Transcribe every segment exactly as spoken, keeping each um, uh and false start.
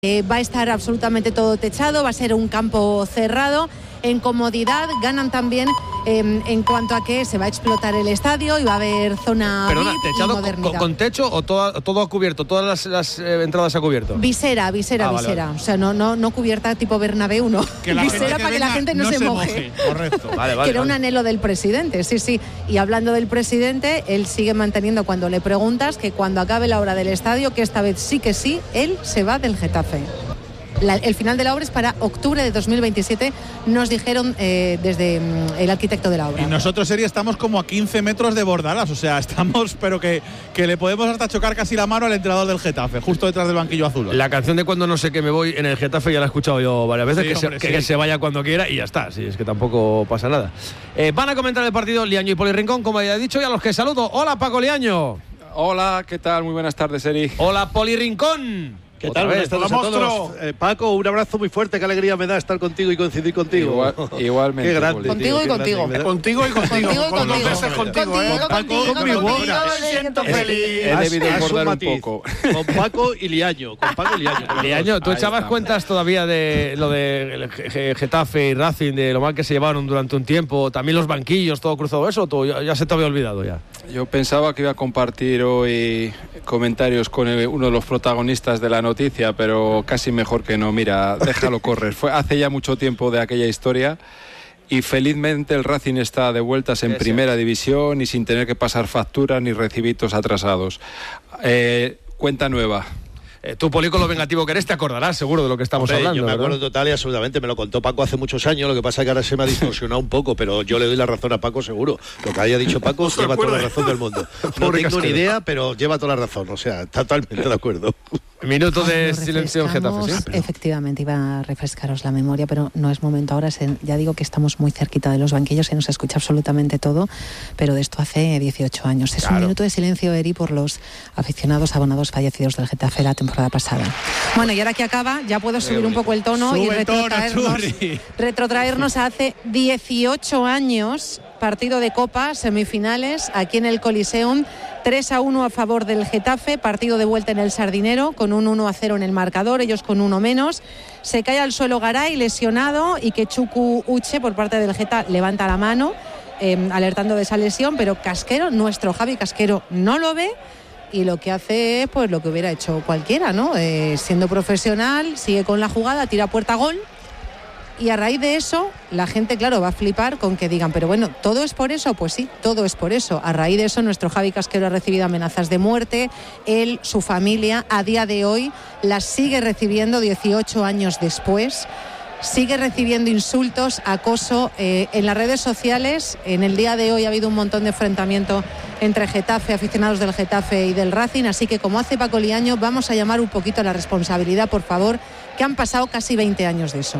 Eh, va a estar absolutamente todo techado, va a ser un campo cerrado. En comodidad ganan también eh, en cuanto a que se va a explotar el estadio y va a haber zona Perdona, V I P ¿techado y con, modernidad. con, con techo o todo, todo a cubierto? ¿Todas las, las eh, entradas a cubierto? Visera, visera, Ah, vale, visera. vale. O sea, no, no, no cubierta tipo Bernabéu, no. Que la Visera gente que para que la venga gente no, no se, se moje. moje. Correcto. Vale, vale, que era vale. un anhelo del presidente, sí, sí. Y hablando del presidente, él sigue manteniendo cuando le preguntas que cuando acabe la obra del estadio, que esta vez sí que sí, él se va del Getafe. La, el final de la obra es para octubre de dos mil veintisiete, nos dijeron eh, desde mm, el arquitecto de la obra. Y nosotros, Eri, estamos como a quince metros de Bordalás, o sea, estamos, pero que, que le podemos hasta chocar casi la mano al entrenador del Getafe, justo detrás del banquillo azul. La canción de Cuando no sé que me voy en el Getafe ya la he escuchado yo varias veces, Sí, que, hombre, se, sí. que se vaya cuando quiera y ya está, sí, es que tampoco pasa nada. Eh, van a comentar el partido Liaño y Poli Rincón, como ya he dicho, y a los que saludo. Hola, Paco Liaño. Hola, ¿qué tal? Muy buenas tardes, Eri. Hola, Poli Rincón. ¿Qué Otra tal? vez. Buenas tardes a Hola, todos. monstruo. Eh, Paco, un abrazo muy fuerte, qué alegría me da estar contigo y coincidir contigo. Igual- igualmente, Qué grande, Poli. Contigo tío, y qué contigo. grande me da. Contigo y contigo. Contigo y Con dos contigo. veces contigo, Contigo, ¿eh? contigo, Paco, contigo, conmigo. me siento He- feliz. He debido Haz- haz engordar un matiz. poco. Con Paco y Liaño. Con Paco y Liaño. Liaño, ¿tú Ahí echabas está. cuentas todavía de lo de Getafe y Racing, de lo mal que se llevaron durante un tiempo? También los banquillos, todo cruzado eso, ¿o ya, ya se te había olvidado ya? Yo pensaba que iba a compartir hoy comentarios con el- uno de los protagonistas de la noticia, pero casi mejor que no. Mira, déjalo correr. Fue hace ya mucho tiempo de aquella historia y felizmente el Racing está de vueltas en Ese. primera división y sin tener que pasar facturas ni recibitos atrasados. Eh, cuenta nueva. Eh, tú, Poli, con lo vengativo que eres, te acordarás seguro de lo que estamos Hombre, hablando. yo me ¿verdad? acuerdo total y absolutamente, me lo contó Paco hace muchos años, lo que pasa es que ahora se me ha distorsionado un poco, pero yo le doy la razón a Paco seguro. Lo que haya dicho Paco lleva toda la razón del mundo. No Pobre tengo ni Casquero. idea, pero lleva toda la razón, o sea, totalmente de acuerdo. Minuto de Nos silencio en Getafe, refrescamos. ¿sí? Efectivamente, iba a refrescaros la memoria, pero no es momento ahora. Se- ya digo que estamos muy cerquita de los banquillos y nos escucha absolutamente todo, pero de esto hace dieciocho años. Es Claro. un minuto de silencio, Eri, por los aficionados abonados fallecidos del Getafe la temporada pasada. Bueno, y ahora que acaba, ya puedo subir un poco el tono y Sube el tono, retrotraernos, Churri. retrotraernos a hace dieciocho años, partido de Copa, semifinales, aquí en el Coliseum, tres a uno a favor del Getafe, partido de vuelta en el Sardinero, con un uno a cero en el marcador, ellos con uno menos. Se cae al suelo Garay, lesionado, y que Chuku Uche, por parte del Geta, levanta la mano, eh, alertando de esa lesión, pero Casquero, nuestro Javi Casquero, no lo ve. Y lo que hace es pues lo que hubiera hecho cualquiera, ¿no? Eh, siendo profesional, sigue con la jugada, tira puerta gol. Y a raíz de eso, la gente, claro, va a flipar con que digan, pero bueno, ¿todo es por eso? Pues sí, todo es por eso. A raíz de eso, nuestro Javi Casquero ha recibido amenazas de muerte. Él, su familia, a día de hoy, las sigue recibiendo dieciocho años después. Sigue recibiendo insultos, acoso eh, en las redes sociales. En el día de hoy ha habido un montón de enfrentamiento entre Getafe, aficionados del Getafe y del Racing, así que como hace Paco Liaño, vamos a llamar un poquito a la responsabilidad, por favor, que han pasado casi veinte años de eso.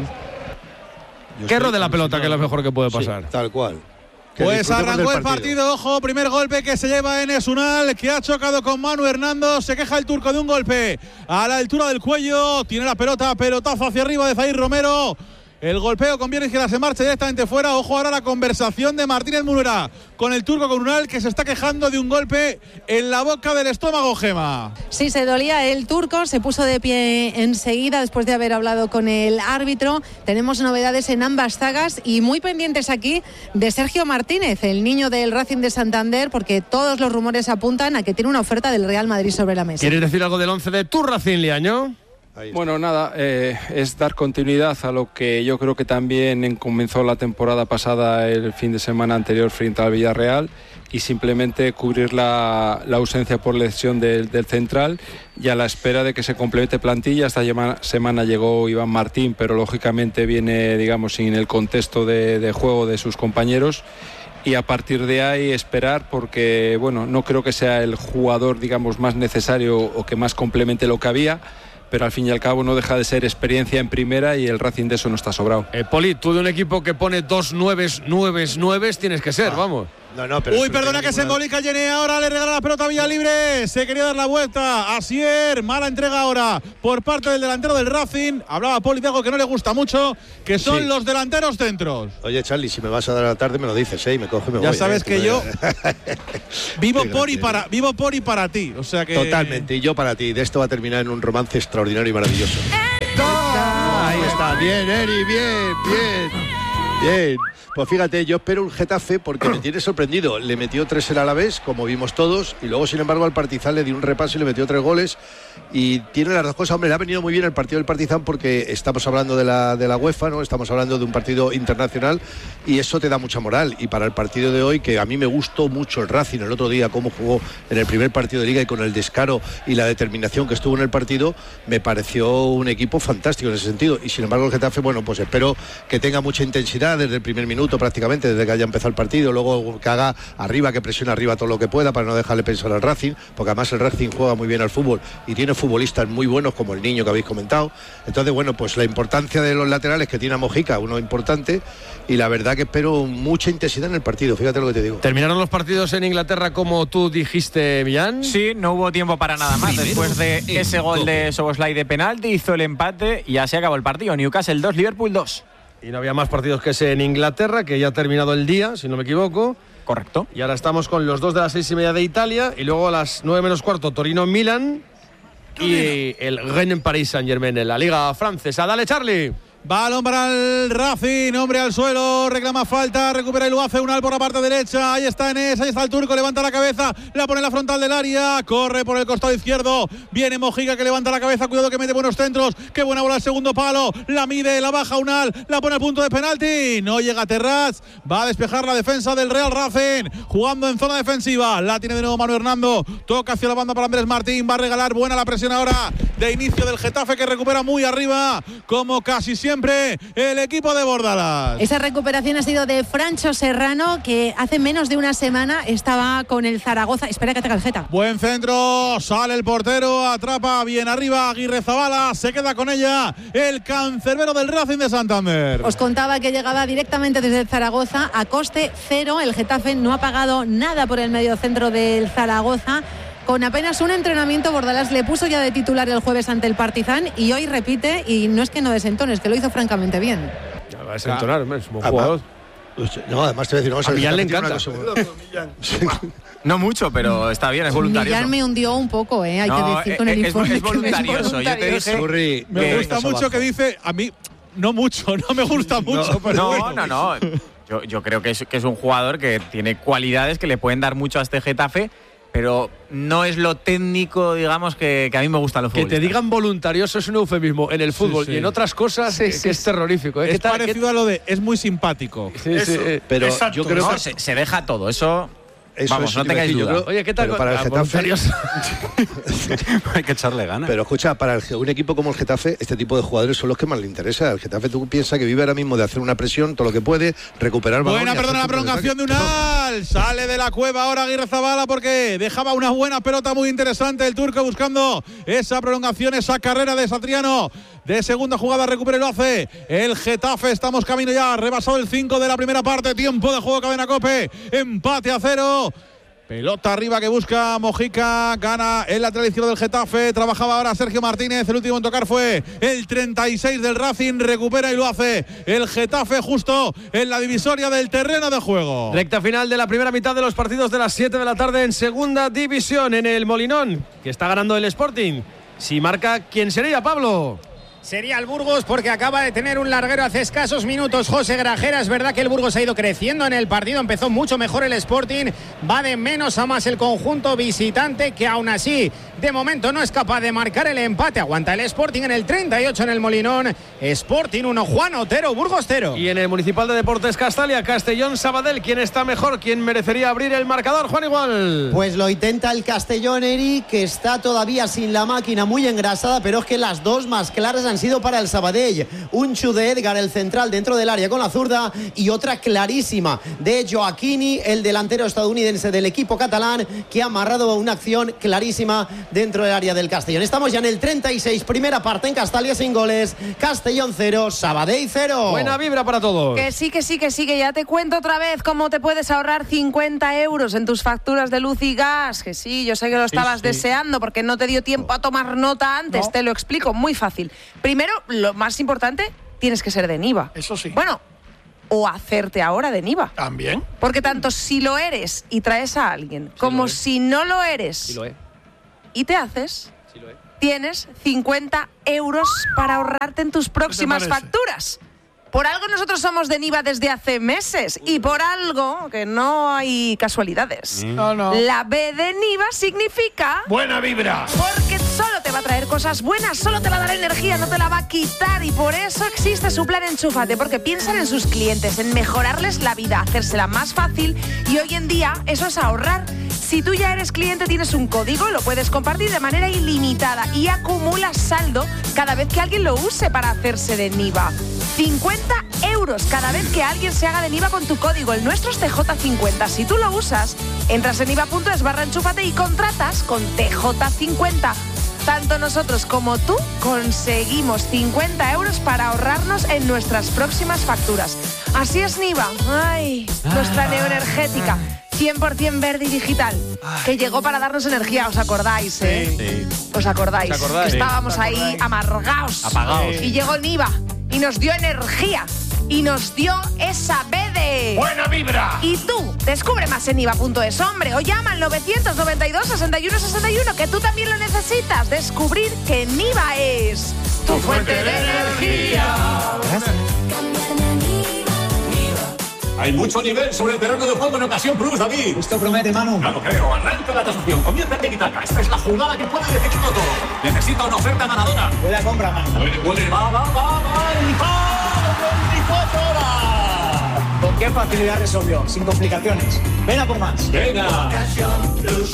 Yo Que estoy rode la pelota, que es lo alucinado. mejor que puede Sí, pasar. tal cual. Que Pues disfrutemos arrancó del el partido, ojo, primer golpe que se lleva Enes Unal, que ha chocado con Manu Hernando, se queja el turco de un golpe a la altura del cuello, tiene la pelota, pelotazo hacia arriba de Zair Romero. El golpeo con Pierre Izquierda se marcha directamente fuera. Ojo ahora la conversación de Martínez Munuera con el turco con Unal, que se está quejando de un golpe en la boca del estómago, Gema. Sí, se dolía el turco, se puso de pie enseguida después de haber hablado con el árbitro. Tenemos novedades en ambas zagas y muy pendientes aquí de Sergio Martínez, el niño del Racing de Santander, porque todos los rumores apuntan a que tiene una oferta del Real Madrid sobre la mesa. ¿Quieres decir algo del once de tu Racing, Liaño? Ahí está. Bueno, nada, eh, es dar continuidad a lo que yo creo que también en- comenzó la temporada pasada, el fin de semana anterior frente al Villarreal, y simplemente cubrir la, la ausencia por lesión del, del central, y a la espera de que se complemente plantilla. Esta llama- semana llegó Iván Martín, pero lógicamente viene, digamos, sin el contexto de, de juego de sus compañeros. Y a partir de ahí esperar, porque bueno, no creo que sea el jugador, digamos, más necesario o que más complemente lo que había, pero al fin y al cabo no deja de ser experiencia en primera y el Racing de eso no está sobrado. Eh, Poli, tú de un equipo que pone dos nueves, nueves, nueves, tienes que ser, vamos. No, no, pero Uy, eso no perdona tiene que se ninguna- embolica Jenny, ahora le regala la pelota a Villa Libre, se quería dar la vuelta, Asier, mala entrega ahora por parte del delantero del Racing. Hablaba Poli de algo que no le gusta mucho, que son Sí. los delanteros centros. Oye, Charlie, si me vas a dar a la tarde me lo dices, ¿eh? Y me coge y me Ya voy. sabes ¿eh? que Tú me- yo vivo Qué por y grande para eres. vivo por y para ti, o sea que Totalmente, y yo para ti. De esto va a terminar en un romance extraordinario y maravilloso. está, bien, Eri, bien, bien, bien. Pues fíjate, yo espero un Getafe porque me tiene sorprendido. Le metió tres el Alavés, como vimos todos, y luego, sin embargo, al Partizan le dio un repaso y le metió tres goles. Y tiene las dos cosas. Hombre, le ha venido muy bien el partido del Partizan porque estamos hablando de la, de la UEFA, ¿no? Estamos hablando de un partido internacional y eso te da mucha moral. Y para el partido de hoy, que a mí me gustó mucho el Racing el otro día, cómo jugó en el primer partido de Liga y con el descaro y la determinación que estuvo en el partido, me pareció un equipo fantástico en ese sentido. Y sin embargo, el Getafe, bueno, pues espero que tenga mucha intensidad desde el primer minuto prácticamente, desde que haya empezado el partido, luego que haga arriba, que presione arriba todo lo que pueda para no dejarle pensar al Racing, porque además el Racing juega muy bien al fútbol y tiene futbolistas muy buenos como el Niño que habéis comentado. Entonces, bueno, pues la importancia de los laterales que tiene a Mojica, uno importante, y la verdad que espero mucha intensidad en el partido, fíjate lo que te digo. ¿Terminaron los partidos en Inglaterra como tú dijiste, Millán? Sí, no hubo tiempo para nada más. Primero, después de ese gol de Szoboszlai de penalti, hizo el empate y así acabó el partido. Newcastle dos, Liverpool dos. Y no había más partidos que ese en Inglaterra, que ya ha terminado el día, si no me equivoco. Correcto. Y ahora estamos con los dos de las seis y media de Italia, y luego a las nueve menos cuarto, Torino-Milan y el Rennes en París Saint-Germain en la Liga Francesa. Dale, Charlie. Balón para el Racing, hombre al suelo, reclama falta, recupera y lo hace Unal por la parte derecha, ahí está Enes, ahí está el turco, levanta la cabeza, la pone en la frontal del área, corre por el costado izquierdo, viene Mojica que levanta la cabeza, cuidado que mete buenos centros, qué buena bola al segundo palo, la mide, la baja Unal, la pone al punto de penalti, no llega Terrats, va a despejar la defensa del Real Racing, jugando en zona defensiva, la tiene de nuevo Manu Hernando, toca hacia la banda para Andrés Martín, va a regalar, buena la presión ahora de inicio del Getafe que recupera muy arriba, como casi siempre Siempre el equipo de Bordalas. Esa recuperación ha sido de Francho Serrano, que hace menos de una semana estaba con el Zaragoza. Espera que te calceta. Buen centro, sale el portero, atrapa bien arriba Aguirre Zabala, se queda con ella el cancerbero del Racing de Santander. Os contaba que llegaba directamente desde el Zaragoza a coste cero. El Getafe no ha pagado nada por el mediocentro del Zaragoza. Con apenas un entrenamiento, Bordalas le puso ya de titular el jueves ante el Partizan y hoy repite, y no es que no desentone, es que lo hizo francamente bien. Ya va a desentonar, es un buen jugador. No, además te voy a decir, no, a Millán le encanta. No mucho, pero está bien, es voluntario. Millán me hundió un poco, ¿eh? Hay no, que decir con el es, informe. Es voluntarioso. Es Yo te dije Surri, me que gusta mucho que dice, a mí, no mucho, no me gusta mucho, no, pero no, bueno. no, no. Yo, yo creo que es, que es un jugador que tiene cualidades que le pueden dar mucho a este Getafe, pero no es lo técnico, digamos, que, que a mí me gustan los futbolistas. Que te digan voluntarioso es un eufemismo en el fútbol, sí, sí. Y en otras cosas sí, sí, que es terrorífico. Es ¿Qué tal, parecido qué... a lo de es muy simpático. Sí, sí, pero exacto, yo creo no, que se, se deja todo, eso... Eso Vamos, es, no tengáis duda. creo, Oye, ¿qué tal? Pero para el Getafe hay que echarle ganas. Pero escucha, para el, un equipo como el Getafe, este tipo de jugadores son los que más le interesa. El Getafe, tú piensas que vive ahora mismo de hacer una presión, todo lo que puede, recuperar balón. Buena, perdona, la prolongación de Unal. Sale de la cueva ahora Aguirre Zabala porque dejaba una buena pelota muy interesante el turco buscando esa prolongación, esa carrera de Satriano. De segunda jugada recupera y lo hace el Getafe. Estamos camino ya, rebasado el cinco de la primera parte. Tiempo de juego, Cadena COPE. Empate a cero. Pelota arriba que busca Mojica, gana el lateral izquierdo del Getafe, trabajaba ahora Sergio Martínez, el último en tocar fue el treinta y seis del Racing, recupera y lo hace el Getafe justo en la divisoria del terreno de juego. Recta final de la primera mitad de los partidos de las siete de la tarde en segunda división en el Molinón, que está ganando el Sporting. Si marca, ¿quién sería, Pablo? Sería el Burgos porque acaba de tener un larguero hace escasos minutos José Grajera. Es verdad que el Burgos ha ido creciendo en el partido, empezó mucho mejor el Sporting, va de menos a más el conjunto visitante que aún así de momento no es capaz de marcar el empate. Aguanta el Sporting en el treinta y ocho en el Molinón. Sporting uno, Juan Otero, Burgos cero. Y en el Municipal de Deportes Castalia, Castellón Sabadell, ¿quién está mejor? ¿Quién merecería abrir el marcador, Juan Igual? Pues lo intenta el Castellón, Eri, que está todavía sin la máquina, muy engrasada, pero es que las dos más claras han sido para el Sabadell. Un chu de Edgar, el central dentro del área con la zurda, y otra clarísima de Joaquini, el delantero estadounidense del equipo catalán, que ha amarrado una acción clarísima dentro del área del Castellón. Estamos ya en el treinta y seis, primera parte en Castalia sin goles. Castellón cero, Sabadell cero. Buena vibra para todos. Que sí, que sí, que sí, que ya te cuento otra vez cómo te puedes ahorrar cincuenta euros en tus facturas de luz y gas. Que sí, yo sé que lo estabas sí, sí. deseando porque no te dio tiempo a tomar nota antes. No. Te lo explico, muy fácil. Primero, lo más importante, tienes que ser de Niva. Eso sí. Bueno, o hacerte ahora de Niva. También. Porque tanto si lo eres y traes a alguien, sí como si no lo eres sí lo he. y te haces, sí lo he. tienes cincuenta euros para ahorrarte en tus próximas facturas. Por algo nosotros somos de Niva desde hace meses y por algo que no hay casualidades. No, no. La B de Niva significa... ¡buena vibra! Porque solo te va a traer cosas buenas, solo te va a dar energía, no te la va a quitar. Y por eso existe su plan Enchúfate, porque piensan en sus clientes, en mejorarles la vida, hacérsela más fácil. Y hoy en día eso es ahorrar. Si tú ya eres cliente, tienes un código, lo puedes compartir de manera ilimitada y acumulas saldo cada vez que alguien lo use para hacerse de Niva. cincuenta euros cada vez que alguien se haga de Niva con tu código. El nuestro es T J cincuenta. Si tú lo usas, entras en niva punto es barra enchúfate y contratas con T J cincuenta. Tanto nosotros como tú conseguimos cincuenta euros para ahorrarnos en nuestras próximas facturas. Así es Niva. Ay, nuestra neoenergética. cien por ciento verde y digital, que llegó para darnos energía, ¿os acordáis? Eh? Sí. ¿Os acordáis? ¿Os acordáis? Que estábamos ¿Os acordáis? ahí amargaos. Apagaos. Y llegó Niva y nos dio energía y nos dio esa B de... ¡buena vibra! Y tú, descubre más en niva punto es, hombre, o llama al novecientos noventa y dos, sesenta y uno sesenta y uno, que tú también lo necesitas. Descubrir que Niva es tu fuente de energía. Hay mucho nivel sobre el terreno de juego en Ocasión Plus, David. Esto promete, Manu. No lo creo. Arranca la tasación. Comienza en Tiki-Taka. Esta es la jugada que puede decidirlo todo. Necesita una oferta ganadora. Puede la compra, Manu. Puede, puede. Va, va, va, va. ¡Y va! veinticuatro horas! ¿Con qué facilidad resolvió? Sin complicaciones. Ven a por más. Venga. Ocasión Plus.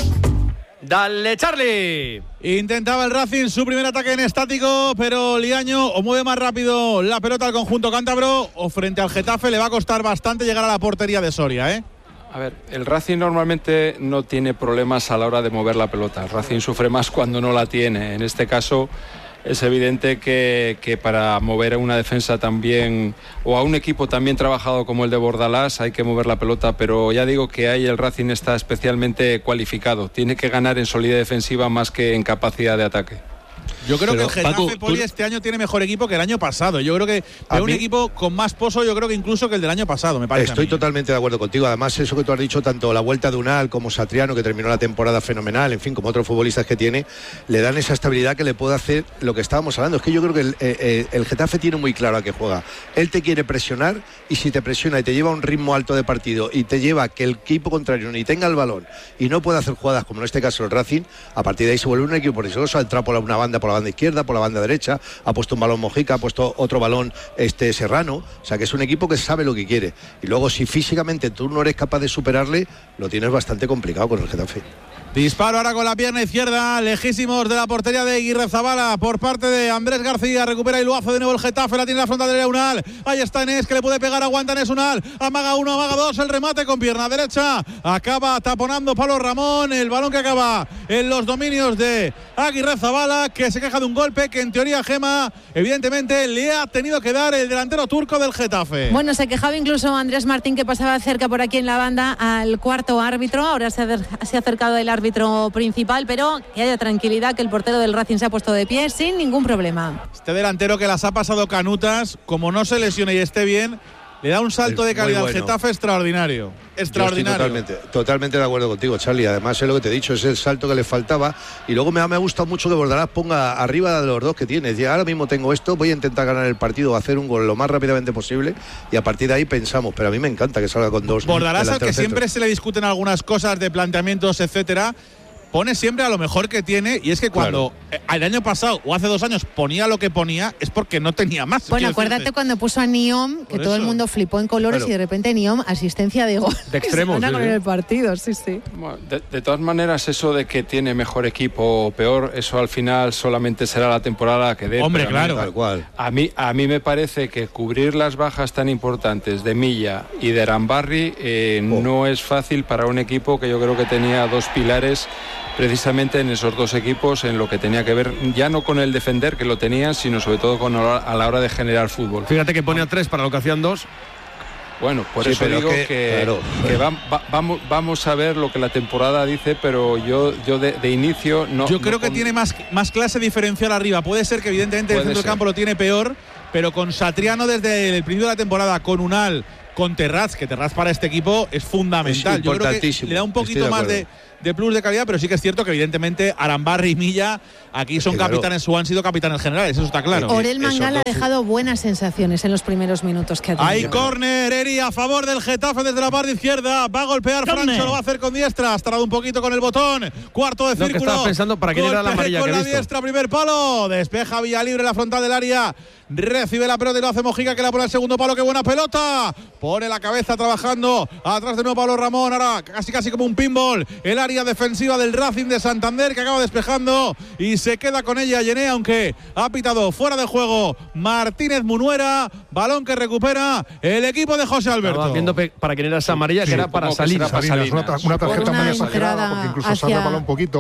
Dale, Charlie. Intentaba el Racing su primer ataque en estático, pero Liaño o mueve más rápido la pelota al conjunto cántabro o frente al Getafe le va a costar bastante llegar a la portería de Soria, ¿eh? A ver, el Racing normalmente no tiene problemas a la hora de mover la pelota. El Racing sufre más cuando no la tiene. En este caso es evidente que, que para mover a una defensa también, o a un equipo también trabajado como el de Bordalás, hay que mover la pelota, pero ya digo que ahí el Racing está especialmente cualificado. Tiene que ganar en solidez defensiva más que en capacidad de ataque. Yo creo Pero, que el Getafe, Paco, Poli, tú- este año tiene mejor equipo que el año pasado. Yo creo que A es un mí- equipo con más pozo, yo creo que incluso que el del año pasado, me parece. Estoy a mí. totalmente de acuerdo contigo. Además, eso que tú has dicho, tanto la vuelta de Unal como Satriano, que terminó la temporada fenomenal, en fin, como otros futbolistas que tiene, le dan esa estabilidad que le puede hacer lo que estábamos hablando. Es que yo creo que el, eh, eh, el Getafe tiene muy claro a qué juega. Él te quiere presionar y si te presiona y te lleva a un ritmo alto de partido y te lleva a que el equipo contrario ni tenga el balón y no pueda hacer jugadas como en este caso el Racing, a partir de ahí se vuelve un equipo peligroso. Ha entrado por una banda, por la banda izquierda, por la banda derecha, ha puesto un balón Mojica, ha puesto otro balón este Serrano, o sea que es un equipo que sabe lo que quiere. Y luego si físicamente tú no eres capaz de superarle, lo tienes bastante complicado con el Getafe. Disparo ahora con la pierna izquierda, lejísimos de la portería de Aguirrezabala por parte de Andrés García. Recupera y lo hace de nuevo el Getafe, la tiene la frontal de Unal. Ahí está Enes, que le puede pegar, aguanta Enes Unal. Amaga uno, amaga dos, el remate con pierna derecha. Acaba taponando Pablo Ramón, el balón que acaba en los dominios de Aguirrezabala, que se queja de un golpe que en teoría Gema, evidentemente, le ha tenido que dar el delantero turco del Getafe. Bueno, se quejaba incluso Andrés Martín, que pasaba cerca por aquí en la banda al cuarto árbitro. Ahora se ha, se ha acercado el árbitro principal, pero que haya tranquilidad, que el portero del Racing se ha puesto de pie sin ningún problema. Este delantero que las ha pasado canutas, como no se lesione y esté bien, le da un salto Es de calidad muy al bueno. Getafe extraordinario. Extraordinario. Yo estoy totalmente, totalmente de acuerdo contigo, Charlie. Además, es lo que te he dicho, es el salto que le faltaba. Y luego me ha, me ha gustado mucho que Bordalás ponga arriba de los dos que tiene. Ya ahora mismo tengo esto, voy a intentar ganar el partido, hacer un gol lo más rápidamente posible. Y a partir de ahí pensamos. Pero a mí me encanta que salga con dos. Bordalás, al que delanteros siempre centros. se le discuten algunas cosas de planteamientos, etcétera, pone siempre a lo mejor que tiene, y es que cuando eh, el año pasado o hace dos años ponía lo que ponía, es porque no tenía más. Bueno, quiero acuérdate decirte. cuando puso a Niom, que Por todo eso. el mundo flipó en colores, Claro. y de repente Niom, asistencia de gol. De extremo, Que se gana sí, con sí. el partido, sí, sí. Bueno, de, de todas maneras, eso de que tiene mejor equipo o peor, eso al final solamente será la temporada que dé. Hombre, Pero a mí- claro. Tal cual. A mí, a mí me parece que cubrir las bajas tan importantes de Milla y de Arambarri eh, Oh. no es fácil para un equipo que yo creo que tenía dos pilares precisamente en esos dos equipos, en lo que tenía que ver ya no con el defender, que lo tenían, sino sobre todo con a la hora de generar fútbol. Fíjate que pone a tres para lo que hacían dos. Bueno, por Sí, eso pero digo que- que, claro. que va- va- vamos, vamos a ver lo que la temporada dice, pero yo, yo de, de inicio no. Yo creo no que pon- tiene más, más clase diferencial arriba. Puede ser que evidentemente el Puede centro ser. del campo lo tiene peor, pero con Satriano desde el principio de la temporada, con Unal, con Terraz, que Terraz para este equipo es fundamental. Es Yo creo que importantísimo. le da un Estoy poquito de más acuerdo. de, de plus de calidad, pero sí que es cierto que evidentemente Arambarri y Milla aquí son claro. capitanes o han sido capitanes generales, eso está claro. Orel Mangala ha dejado buenas sensaciones en los primeros minutos que ha tenido. Hay córner, Eri, a favor del Getafe desde la parte izquierda. Va a golpear Francho, lo va a hacer con diestra. Has tardado un poquito con el botón. Cuarto de No, círculo. que estaba pensando para quién era la amarilla con que he la visto. diestra, primer palo. Despeja Villalibre la frontal del área. Recibe la pelota y lo hace Mojica, que la pone al segundo palo. ¡Qué buena pelota! Pone la cabeza trabajando. Atrás de nuevo Pablo Ramón. Ahora casi casi como un pinball. El área defensiva del Racing de Santander, que acaba despejando y se queda con ella Yené, aunque ha pitado fuera de juego Martínez Munuera. Balón que recupera el equipo de José Alberto. Estaba viendo pe- para quién era esa amarilla, Sí, que era para supongo que salir. será para Salinas. Una, ta- una tarjeta Una amarilla exagerada, entrada porque incluso se hacia- ha resbalado un poquito.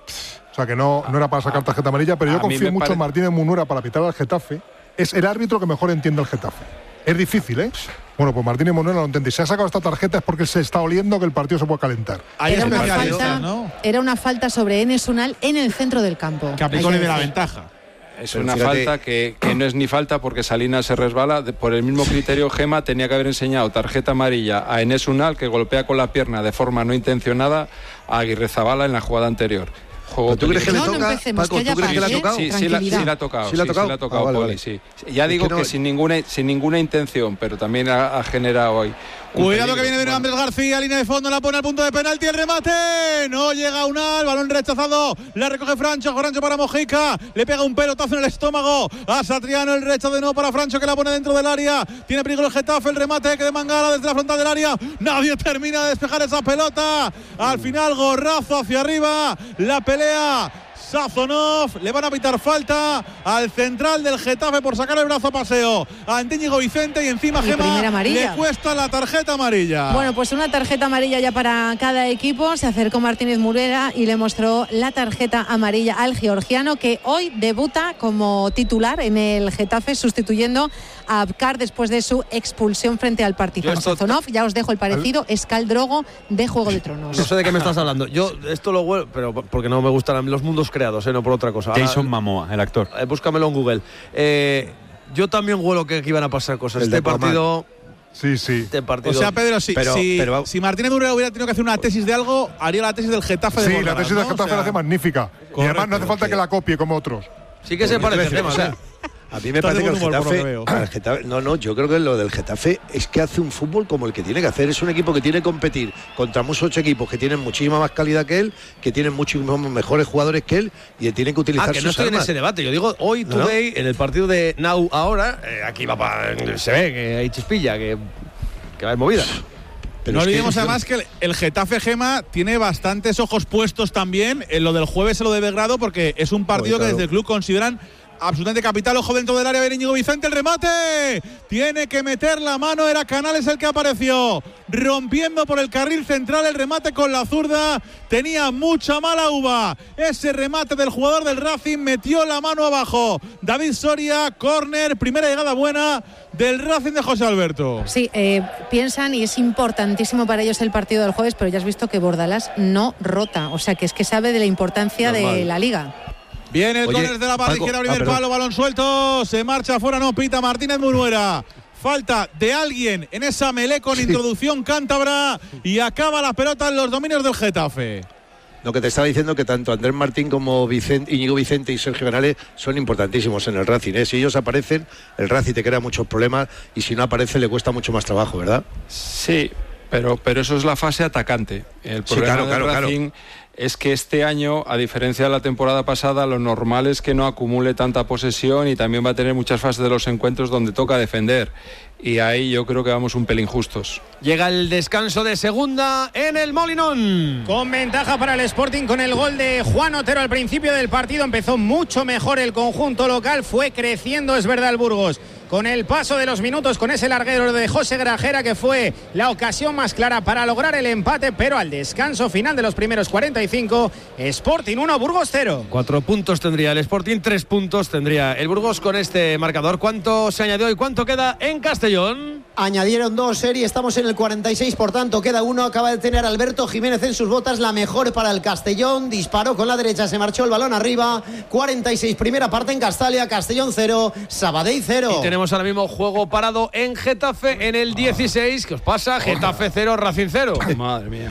O sea que no, no era para sacar tarjeta amarilla, pero yo A mí confío me mucho pare- en Martínez Munuera para pitar al Getafe. Es el árbitro que mejor entiende al Getafe. Es difícil, ¿eh? Bueno, pues Martínez Munuera lo entiende. Si ha sacado esta tarjeta es porque se está oliendo que el partido se puede calentar. Ahí Era una, especialistas, falta, ¿no? era una falta sobre Enes Unal en el centro del campo. Que aplicó Hay que de la decir. ventaja. Es Pero una fíjate- falta que, que no es ni falta porque Salinas se resbala. De- por el mismo criterio, Gema tenía que haber enseñado tarjeta amarilla a Enes Unal, que golpea con la pierna de forma no intencionada a Aguirrezabala en la jugada anterior. Juego ¿Pero tú crees que le No, no toca? empecemos, Paco, que haya ¿tú crees que le ha paz, ¿eh? tocado? Sí, sí, la, sí Tranquilidad. la ha tocado. ¿Sí la ha sí, tocado? sí la ha tocado, Ah, vale, Poli, vale. sí. Ya Es digo que que, no- sin, ninguna, sin ninguna intención, pero también ha, ha generado hoy. un Cuidado peligro. que viene de nuevo Andrés García, línea de fondo, la pone al punto de penalti, el remate. No llega Unal, balón rechazado, la recoge Francho, Francho para Mojica, le pega un pelotazo en el estómago a Satriano, el rechazo de nuevo para Francho, que la pone dentro del área. Tiene peligro el Getafe, el remate que de Mangala desde la frontal del área. Nadie termina de despejar esa pelota. Al final, gorrazo hacia arriba, la pelea Sazonov, le van a pitar falta al central del Getafe por sacar el brazo a paseo a Íñigo Vicente y encima Y Gema primera amarilla. le cuesta la tarjeta amarilla. Bueno, pues una tarjeta amarilla ya para cada equipo. Se acercó Martínez Munuera y le mostró la tarjeta amarilla al georgiano, que hoy debuta como titular en el Getafe, sustituyendo a Abkar después de su expulsión frente al Partizan. Yo esto- Sazonov, ya os dejo el parecido, es Khal Drogo de Juego de Tronos. No sé de qué me estás hablando. Yo esto lo huelo, pero porque no me gustan los mundos creados, ¿eh? No por otra cosa. Ahora, Jason Momoa, el actor. eh, búscamelo en Google. Eh, yo también huelo que aquí iban a pasar cosas. El de Este Aquaman. partido. Sí, sí. Este partido. O sea, Pedro, si, Pero- si, pero- si Martínez Munuera hubiera tenido que hacer una tesis de algo, haría la tesis del Getafe de Sí, la Bordalás, tesis del ¿no? Getafe O sea, la hace magnífica. y además no hace falta porque- que la copie como otros. sí que se Porque parece el crece, tema, o sea, ¿eh? A mí me Estás parece de que el buen humor, por lo que Getafe, veo. el Getafe- no, no, yo creo que lo del Getafe es que hace un fútbol como el que tiene que hacer. Es un equipo que tiene que competir contra muchos equipos que tienen muchísima más calidad que él, que tienen muchísimos mejores jugadores que él y tienen que utilizar Ah, que no sus estoy en armas. ese debate. Yo digo, hoy, No, no. today, en el partido de Now ahora, eh, aquí va pa- se ve que hay chispilla, que, que va a haber movida. Pero no es que- olvidemos además que el, el Getafe, Gema, tiene bastantes ojos puestos también en lo del jueves, en lo de Belgrado, porque es un partido Joder, que claro. desde el club consideran absolutamente capital. Ojo dentro del área, viene Íñigo Vicente, el remate. Tiene que meter la mano, era Canales el que apareció, rompiendo por el carril central el remate con la zurda. Tenía mucha mala uva ese remate del jugador del Racing, metió la mano abajo. David Soria, córner, primera llegada buena del Racing de José Alberto. Sí, eh, piensan y es importantísimo para ellos el partido del jueves, pero ya has visto que Bordalás no rota, o sea que es que sabe de la importancia Normal. de la liga. Viene el Oye, córner de la parte Paco, izquierda, ah, primer perdón. palo, balón suelto, se marcha afuera, no pita Martínez Munuera. Falta de alguien en esa melé con introducción cántabra y acaba la pelota en los dominios del Getafe. Lo que te estaba diciendo que tanto Andrés Martín como Vicente, Íñigo Vicente y Sergio Canales son importantísimos en el Racing, ¿eh? Si ellos aparecen, el Racing te crea muchos problemas y si no aparece le cuesta mucho más trabajo, ¿verdad? Sí, pero, pero eso es la fase atacante. El Sí, problema claro, del claro, claro. Racing es que este año, a diferencia de la temporada pasada, lo normal es que no acumule tanta posesión y también va a tener muchas fases de los encuentros donde toca defender. Y ahí yo creo que vamos un pelín justos. Llega el descanso de segunda en el Molinón. Con ventaja para el Sporting con el gol de Juan Otero al principio del partido. Empezó mucho mejor el conjunto local, fue creciendo, es verdad, el Burgos. Con el paso de los minutos, con ese larguero de José Grajera, que fue la ocasión más clara para lograr el empate, pero al descanso final de los primeros cuarenta y cinco, Sporting uno, Burgos cero. Cuatro puntos tendría el Sporting, tres puntos tendría el Burgos con este marcador. ¿Cuánto se añadió y cuánto queda en Castellón? Añadieron dos, Eri, estamos en el cuarenta y seis, por tanto queda uno. Acaba de tener Alberto Jiménez en sus botas, la mejor para el Castellón. Disparó con la derecha, se marchó el balón arriba. cuarenta y seis, primera parte en Castalia, Castellón cero, Sabadell cero. Y tenemos ahora mismo juego parado en Getafe en el dieciséis. ¿Qué os pasa? Getafe cero, Racing cero. Madre mía.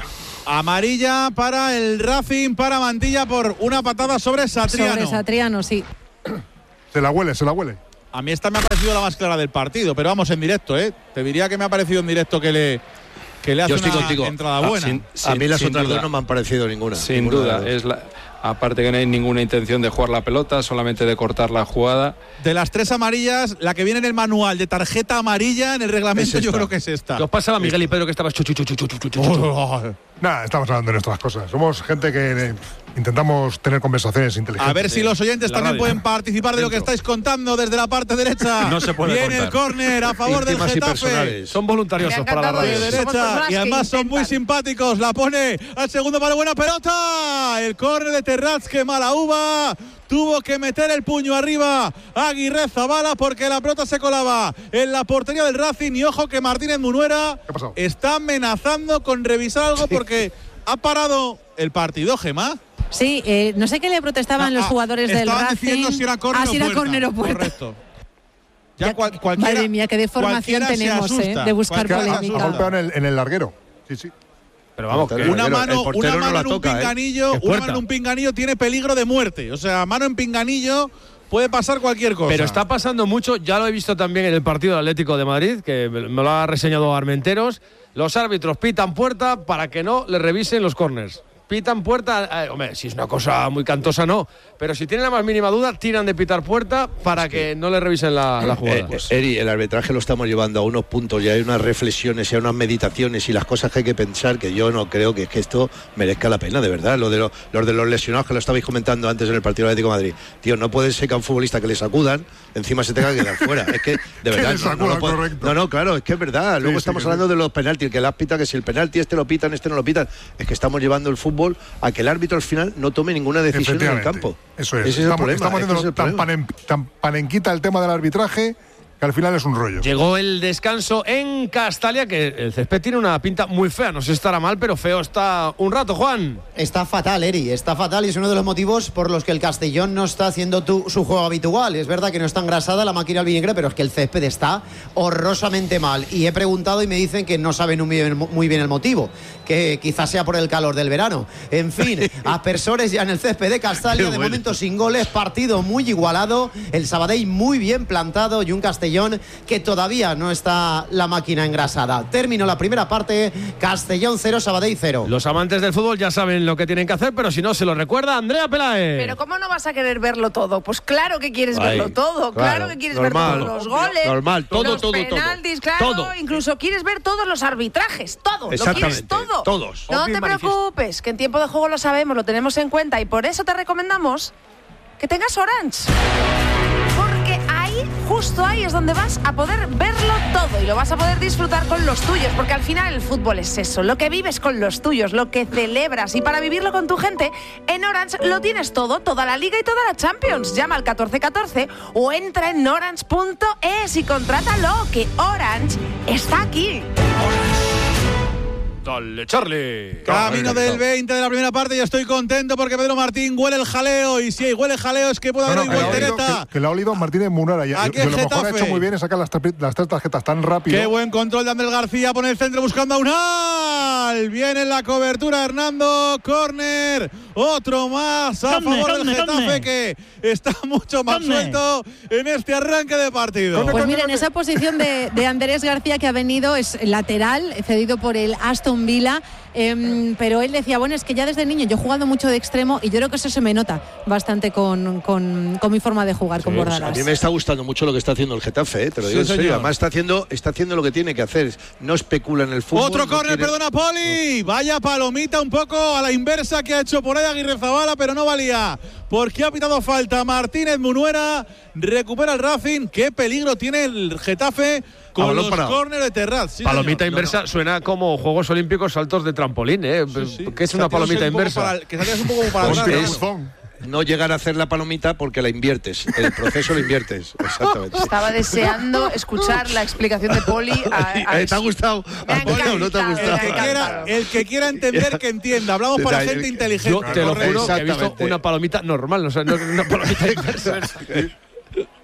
Amarilla para el Racing, para Mantilla por una patada sobre Satriano. Sobre Satriano, sí. Se la huele, se la huele. A mí esta me ha parecido la más clara del partido, pero vamos en directo, ¿eh? Te diría que me ha parecido en directo que le, que le hace Yo estoy una contigo. entrada Ah, buena. sin, sin, a mí las otras duda. dos no me han parecido ninguna. Sin ninguna duda, es la, aparte que no hay ninguna intención de jugar la pelota, solamente de cortar la jugada. De las tres amarillas, la que viene en el manual de tarjeta amarilla en el reglamento, yo creo que es esta. ¿Qué os pasaba, Miguel y Pedro, que estabas chu, chu, chu, chu, chu, chu, chu, chu? Nada, estamos hablando de nuestras cosas. Somos gente que eh, intentamos tener conversaciones inteligentes. A ver si los oyentes La también radio. pueden participar de lo que estáis contando desde la parte derecha. No se puede Viene contar. el córner a favor del Íntimas y Getafe. personales. Son voluntariosos para la radio. De derecha, y además son muy simpáticos. La pone al segundo para buena pelota. El córner de Terrats, que mala uva. Tuvo que meter el puño arriba Aguirre Zabala porque la pelota se colaba en la portería del Racing. Y ojo que Martínez Munuera está amenazando con revisar algo porque ha parado el partido, Gemma. Sí, eh, no sé qué le protestaban Ah, los jugadores del estaban Racing. diciendo si era córner ah, o si era puerta. córner o puerta. Correcto. Ya cual- cualquiera, Madre mía, qué deformación cualquiera se tenemos, eh, asusta. de buscar Cualquiera se Ha polémica. golpeado en el, en el larguero. Sí, sí. Pero vamos, que Una mano, una mano en un toca, ¿eh? pinganillo, Es una puerta. mano en un pinganillo tiene peligro de muerte. O sea, mano en pinganillo puede pasar cualquier cosa. Pero está pasando mucho, ya lo he visto también en el partido del Atlético de Madrid, que me me lo ha reseñado Armenteros. Los árbitros pitan puerta para que no le revisen los córners. Pitan puerta, eh, hombre, si es una cosa muy cantosa no, pero si tienen la más mínima duda, tiran de pitar puerta para que no le revisen la, la jugada. Eh, eh, Eri, el arbitraje lo estamos llevando a unos puntos y hay unas reflexiones y hay unas meditaciones y las cosas que hay que pensar que yo no creo que, es que esto merezca la pena, de verdad. Lo de los, los de los lesionados que lo estabais comentando antes en el partido del Atlético de Madrid. Tío, no puede ser que a un futbolista que le sacudan encima se tenga que quedar fuera. Es que, de Que verdad, le no, no, sacudan, lo puede- correcto. no, no, claro, es que es verdad. Luego Sí, sí, estamos que hablando sí. de los penaltis, que las pita, que si el penalti este lo pitan, este no lo pitan. Es que estamos llevando el fútbol a que el árbitro al final no tome ninguna decisión en el Efectivamente. campo. Eso es. Ese es el estamos problema, estamos es que haciendo ese es el tan, problema. panen- tan panenquita el tema del arbitraje que al final es un rollo. Llegó el descanso en Castalia, que el césped tiene una pinta muy fea. No sé si estará mal, pero feo está un rato, Juan. Está fatal, Eri, está fatal y es uno de los motivos por los que el Castellón no está haciendo tu- su juego habitual. Es verdad que no está engrasada la máquina albinegre, pero es que el césped está horrorosamente mal. Y he preguntado y me dicen que no saben muy bien, muy bien el motivo, que quizás sea por el calor del verano. En fin, aspersores ya en el césped de Castalia, Qué de bueno. momento sin goles, partido muy igualado, el Sabadell muy bien plantado y un Castellón que todavía no está la máquina engrasada. Terminó la primera parte, Castellón cero, Sabadell cero. Los amantes del fútbol ya saben lo que tienen que hacer, pero si no se lo recuerda, Andrea Peláez. Pero ¿cómo no vas a querer verlo todo? Pues claro que quieres Ay, verlo todo, claro, claro, que quieres normal, ver todos los goles, normal, todo, los todo, todo. penaltis, claro, Todo. incluso quieres ver todos los arbitrajes, todo, lo quieres Exactamente, todo. todos. No Obvio y te manifiesto. preocupes, que en tiempo de juego lo sabemos, lo tenemos en cuenta y por eso te recomendamos que tengas Orange. Porque ahí, justo ahí es donde vas a poder verlo todo y lo vas a poder disfrutar con los tuyos, porque al final el fútbol es eso, lo que vives con los tuyos, lo que celebras, y para vivirlo con tu gente, en Orange lo tienes todo, toda la Liga y toda la Champions. Llama al catorce catorce o entra en orange punto es y contrátalo, que Orange está aquí. Dale, Charlie. Camino del veinte de la primera parte y estoy contento porque Pedro Martín huele el jaleo y si huele jaleo es que puede No, haber no, hoy que, la ha olido, voltereta. que, que la ha olido Martínez Munera. Y, Aquí y a el lo mejor ha Getafe. hecho muy bien en sacar las, tre- las tres tarjetas tan rápido. Qué buen control de Andrés García, pone el centro buscando a Unal. Viene en la cobertura Hernando, córner, otro más a Córner, favor del córner, Getafe córner. que está mucho más Córner. suelto en este arranque de partido. Pues miren, esa posición de, de Andrés García que ha venido es lateral, cedido por el Aston Villa, eh, pero él decía, bueno, es que ya desde niño yo he jugado mucho de extremo y yo creo que eso se me nota bastante con, con, con mi forma de jugar con Pues Bordalás. a mí me está gustando mucho lo que está haciendo el Getafe, ¿eh? Te lo digo Sí, en serio. señor. Además está haciendo, está haciendo lo que tiene que hacer. No especula en el fútbol. Otro no córner, quiere- perdona, Poli. Vaya palomita un poco a la inversa que ha hecho por ahí Aguirre Zabala, pero no valía. Porque ha pitado falta Martínez Munuera. Recupera el Racing. Qué peligro tiene el Getafe con balón los parado. córneres de Terraz. Sí, Palomita señor. inversa suena como Juegos Olímpicos saltos de trampolín, ¿eh? ¿Qué es una Saltías palomita un poco inversa? para- que salías un poco para Hostia, atrás, es ¿no? no llegar a hacer la palomita porque la inviertes. El proceso lo inviertes. Exactamente. Estaba deseando escuchar la explicación de Poli. A, a Eh, ¿Te ha gustado? Me ha ¿A Poli o no te ha encantado, gustado? El que, quiera, el que quiera entender, que entienda. Hablamos para El gente que- inteligente. Yo te lo juro que he visto Exactamente. una palomita normal, no, o sea, no una palomita inversa.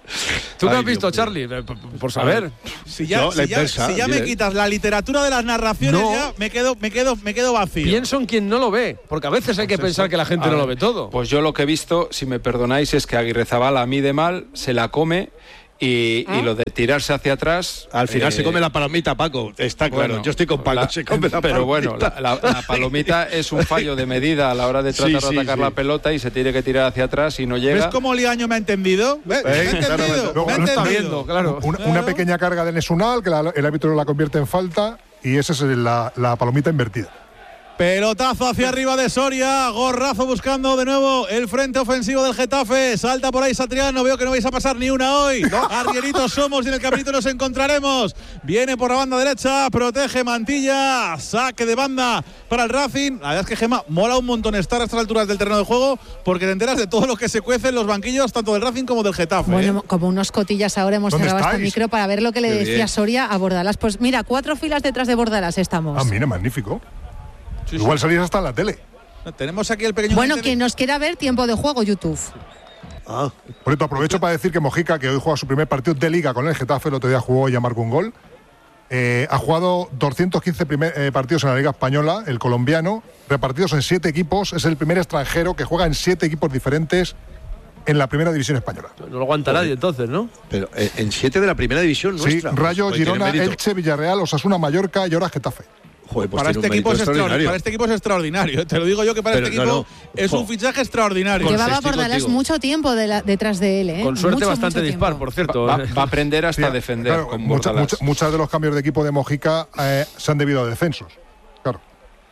¿Tú qué Ay, has visto, Dios mío. Charlie? Por, por saber. Si ya, Yo, si la ya, inversa, si ya me dile. quitas la literatura de las narraciones, No. ya me quedo, me quedo, me quedo vacío. Pienso en quien no lo ve, porque a veces hay que pensar que la gente A no ver, lo ve todo. Pues yo lo que he visto, si me perdonáis, es que Aguirrezabala mide mal, se la come y, y lo de tirarse hacia atrás. Al final eh, se come la palomita, Paco. Está claro. bueno, Yo estoy con Paco. la- se come la pero palomita. bueno, la, la- la palomita es un fallo de medida a la hora de Sí, tratar sí, de atacar sí. la pelota y se tiene que tirar hacia atrás y no ¿Ves llega. cómo Liaño me ha entendido? ¿Ves? ¿Me ha Claro, entendido? luego ¿Me ha lo está entendido? viendo, claro. Una, una pequeña carga de Nesunal, que la- el árbitro la convierte en falta, y esa es la, la palomita invertida. Pelotazo hacia arriba de Soria, gorrazo buscando de nuevo el frente ofensivo del Getafe, salta por ahí Satriano, veo que no vais a pasar ni una hoy, arrieritos somos y en el caminito nos encontraremos, viene por la banda derecha, protege Mantilla, saque de banda para el Racing, la verdad es que Gema, mola un montón estar a estas alturas del terreno de juego porque te enteras de todo lo que se cuece en los banquillos, tanto del Racing como del Getafe. Bueno, ¿eh? como unos cotillas ahora hemos ¿Dónde cerrado este estáis? micro para ver lo que le Qué decía bien. Soria a Bordalas. Pues mira, cuatro filas detrás de Bordalas estamos. Ah, mira, magnífico. Sí, sí. Igual salís hasta en la tele. Tenemos aquí el pequeño... Bueno, gente de- quien nos quiera ver, tiempo de juego, YouTube. Ah, Por esto aprovecho para decir que Mojica, que hoy juega su primer partido de Liga con el Getafe, el otro día jugó y ya marcó un gol. Eh, ha jugado doscientos quince primer- eh, partidos en la Liga Española, el colombiano, repartidos en siete equipos. Es el primer extranjero que juega en siete equipos diferentes en la primera división española. No lo aguanta nadie entonces, ¿no? pero eh, en siete de la primera división Sí, nuestra. Rayo, Pues tiene Girona, mérito. Elche, Villarreal, Osasuna, Mallorca y ahora Getafe. Joder, pues para, tiene este un equipo es mérito extraordinario. extraordinario. para este equipo es extraordinario. Te lo digo yo que para Pero este no, equipo no. es un Jo. fichaje extraordinario. Con- Llevaba estoy Bordalas contigo. mucho tiempo de la- detrás de él, ¿eh? Con suerte Mucho, bastante mucho dispar, tiempo. por cierto. Va, va a aprender hasta Sí, defender claro, con mucha- Bordalás. mucha- muchas de los cambios de equipo de Mojica eh, se han debido a descensos. Claro.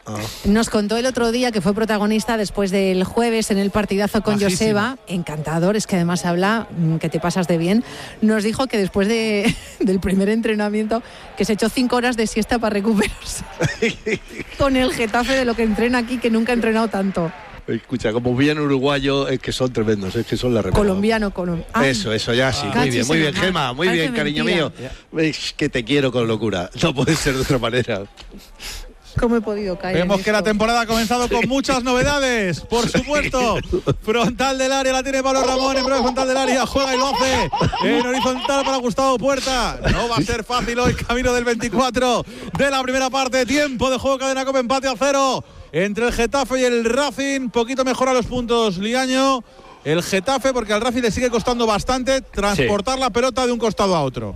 Nos contó el otro día que fue protagonista después del jueves en el partidazo con Majísimo. Joseba, encantador, es que además habla mm, que te pasas de bien. Nos dijo que después de, del primer entrenamiento que se echó cinco horas de siesta para recuperarse con el Getafe de lo que entrena aquí, que nunca ha entrenado tanto. Escucha, como bien uruguayo, es que son tremendos, es que son la remera. Colombiano, colom Ay, Eso, eso, ya sí. Muy cachis bien, muy en bien, la mar. Gema, muy Parece bien, cariño mentira. mío. Es que te quiero con locura. No puede ser de otra manera. ¿Cómo he podido caer? en Vemos que la esto? temporada ha comenzado con muchas novedades, por supuesto. Frontal del área, la tiene Pablo Ramón, en breve frontal del área, juega y lo hace. En horizontal para Gustavo Puerta. No va a ser fácil hoy, camino del veinticuatro de la primera parte. Tiempo de juego, cadena Copa, empate a cero entre el Getafe y el Racing. Poquito mejora los puntos Liaño. El Getafe, porque al Racing le sigue costando bastante transportar la pelota de un costado a otro.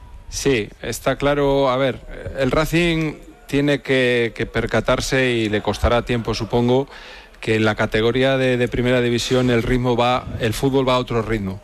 Sí, está claro. A ver, el Racing tiene que, que percatarse y le costará tiempo, supongo, que en la categoría de, de primera división el ritmo va, el fútbol va a otro ritmo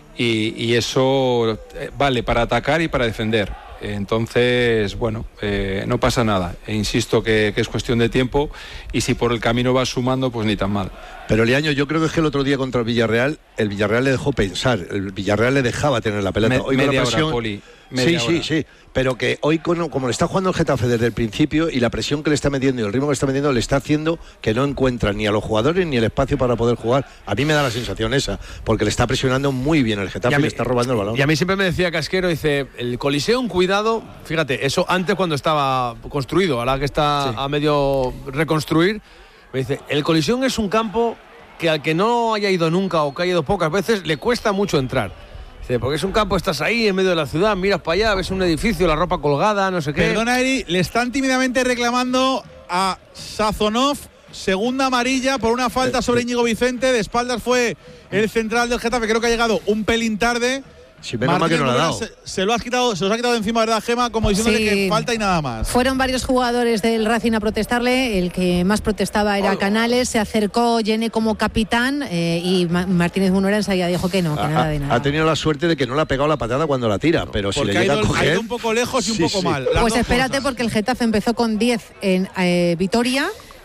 y, y eso eh, vale para atacar y para defender. Entonces, bueno, eh, no pasa nada. E insisto que, que es cuestión de tiempo y si por el camino vas sumando, pues ni tan mal. Pero Liaño, yo creo que es que el otro día contra el Villarreal, el Villarreal le dejó pensar, el Villarreal le dejaba tener la pelota. Me- Hoy con la media hora, presión, Poli, sí, media sí, hora. sí. Pero que hoy, con- como le está jugando el Getafe desde el principio y la presión que le está metiendo y el ritmo que está metiendo, le está haciendo que no encuentra ni a los jugadores ni el espacio para poder jugar. A mí me da la sensación esa, porque le está presionando muy bien el Getafe y, Y a mí- le está robando el balón. Y a mí siempre me decía Casquero, dice, el Coliseum, cuidado, fíjate, eso antes cuando estaba construido, ahora que está Sí. a medio reconstruir, me dice, el Coliseum es un campo que al que no haya ido nunca o que haya ido pocas veces, le cuesta mucho entrar. Dice, porque es un campo, estás ahí en medio de la ciudad, miras para allá, ves un edificio, la ropa colgada, no sé qué. Perdona, Eri, le están tímidamente reclamando a Sazonov segunda amarilla por una falta sobre Íñigo Vicente. De espaldas fue el central del Getafe, creo que ha llegado un pelín tarde. Si menos mal que no lo ha Moreno dado. Se, se lo has quitado, se los ha quitado de encima, ¿verdad, Gema? Como diciéndole Sí. que falta y nada más. Fueron varios jugadores del Racing a protestarle, el que más protestaba era Canales, se acercó Yene como capitán eh, y Ma- Martínez Munuera enseguida dijo que no, que nada de Ha, nada. ha tenido la suerte de que no le ha pegado la patada cuando la tira, pero si Porque le ha llega ido, a ha coger... ido un poco lejos y un Sí, poco sí. mal. Las Pues dos espérate cosas. porque el Getafe empezó con diez en eh, Vitoria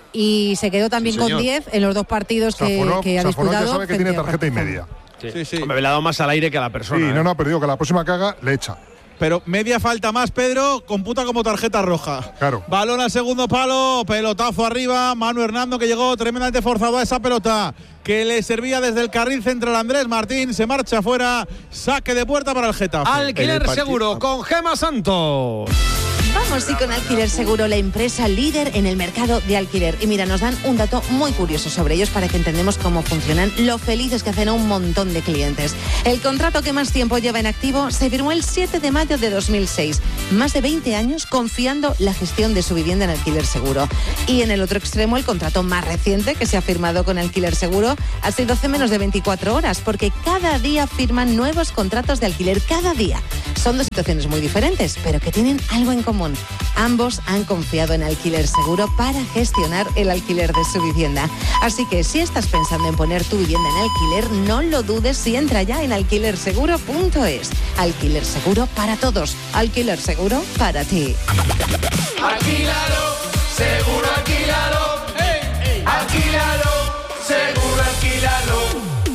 y se quedó también Sí, con señor. diez en los dos partidos que, Safonov, que ha Safonov ya disputado. sabe que tiene frente a tarjeta y Partizan. media. Sí. Sí, sí. Hombre, le ha dado más al aire que a la persona. Sí, ¿eh? no, no, pero digo que la próxima que haga le echa. Pero media falta más, Pedro, computa como tarjeta roja. Claro. Balón al segundo palo, pelotazo arriba, Manu Hernando que llegó tremendamente forzado a esa pelota que le servía desde el carril central. Andrés Martín se marcha fuera, saque de puerta para el Getafe. Alquiler En el partido- seguro con Gema Santos. Vamos, y con Alquiler Seguro, la empresa líder en el mercado de alquiler. Y mira, nos dan un dato muy curioso sobre ellos para que entendamos cómo funcionan, lo felices que hacen a un montón de clientes. El contrato que más tiempo lleva en activo se firmó el siete de mayo de dos mil seis. Más de veinte años confiando la gestión de su vivienda en Alquiler Seguro. Y en el otro extremo, el contrato más reciente que se ha firmado con Alquiler Seguro ha sido hace menos de veinticuatro horas, porque cada día firman nuevos contratos de alquiler, cada día. Son dos situaciones muy diferentes, pero que tienen algo en común. Ambos han confiado en Alquiler Seguro para gestionar el alquiler de su vivienda. Así que si estás pensando en poner tu vivienda en alquiler, no lo dudes y entra ya en alquiler seguro punto es. Alquiler Seguro para todos. Alquiler Seguro para ti. Alquílalo, seguro alquílalo. Hey, hey. Alquílalo, seguro alquílalo.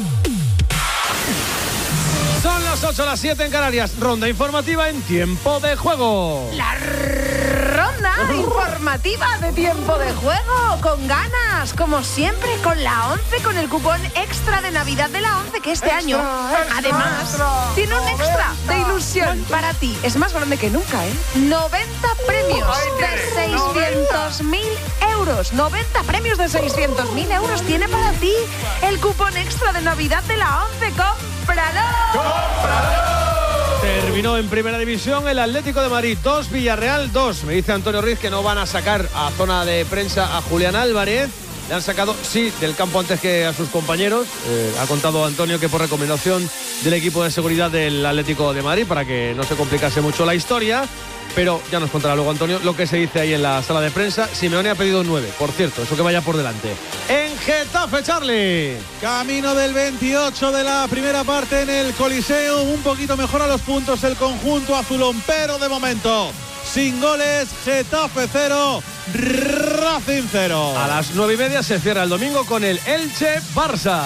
Son las ocho, las siete en Canarias. Ronda informativa en tiempo de juego. La ronda informativa de tiempo de juego. Con ganas, como siempre, con la once, con el cupón extra de Navidad de la once, que este extra, año, extra, además, extra, tiene un extra de ilusión para ti. Es más grande que nunca, ¿eh? noventa premios de seiscientos mil euros. noventa premios de seiscientos mil euros tiene para ti el cupón extra de Navidad de la once. ¡Cómpralo! ¡Cómpralo! Terminó en Primera División el Atlético de Madrid dos, Villarreal dos. Me dice Antonio Ruiz que no van a sacar a zona de prensa a Julián Álvarez. Le han sacado, sí, del campo antes que a sus compañeros. Eh, ha contado Antonio que por recomendación del equipo de seguridad del Atlético de Madrid, para que no se complicase mucho la historia. Pero ya nos contará luego Antonio lo que se dice ahí en la sala de prensa. Simeone ha pedido nueve, por cierto, eso que vaya por delante. En Getafe, Charlie. Camino del veintiocho de la primera parte en el Coliseum. Un poquito mejor a los puntos el conjunto azulón, pero de momento sin goles. Getafe cero, Racing cero. A las nueve y media se cierra el domingo con el Elche Barça.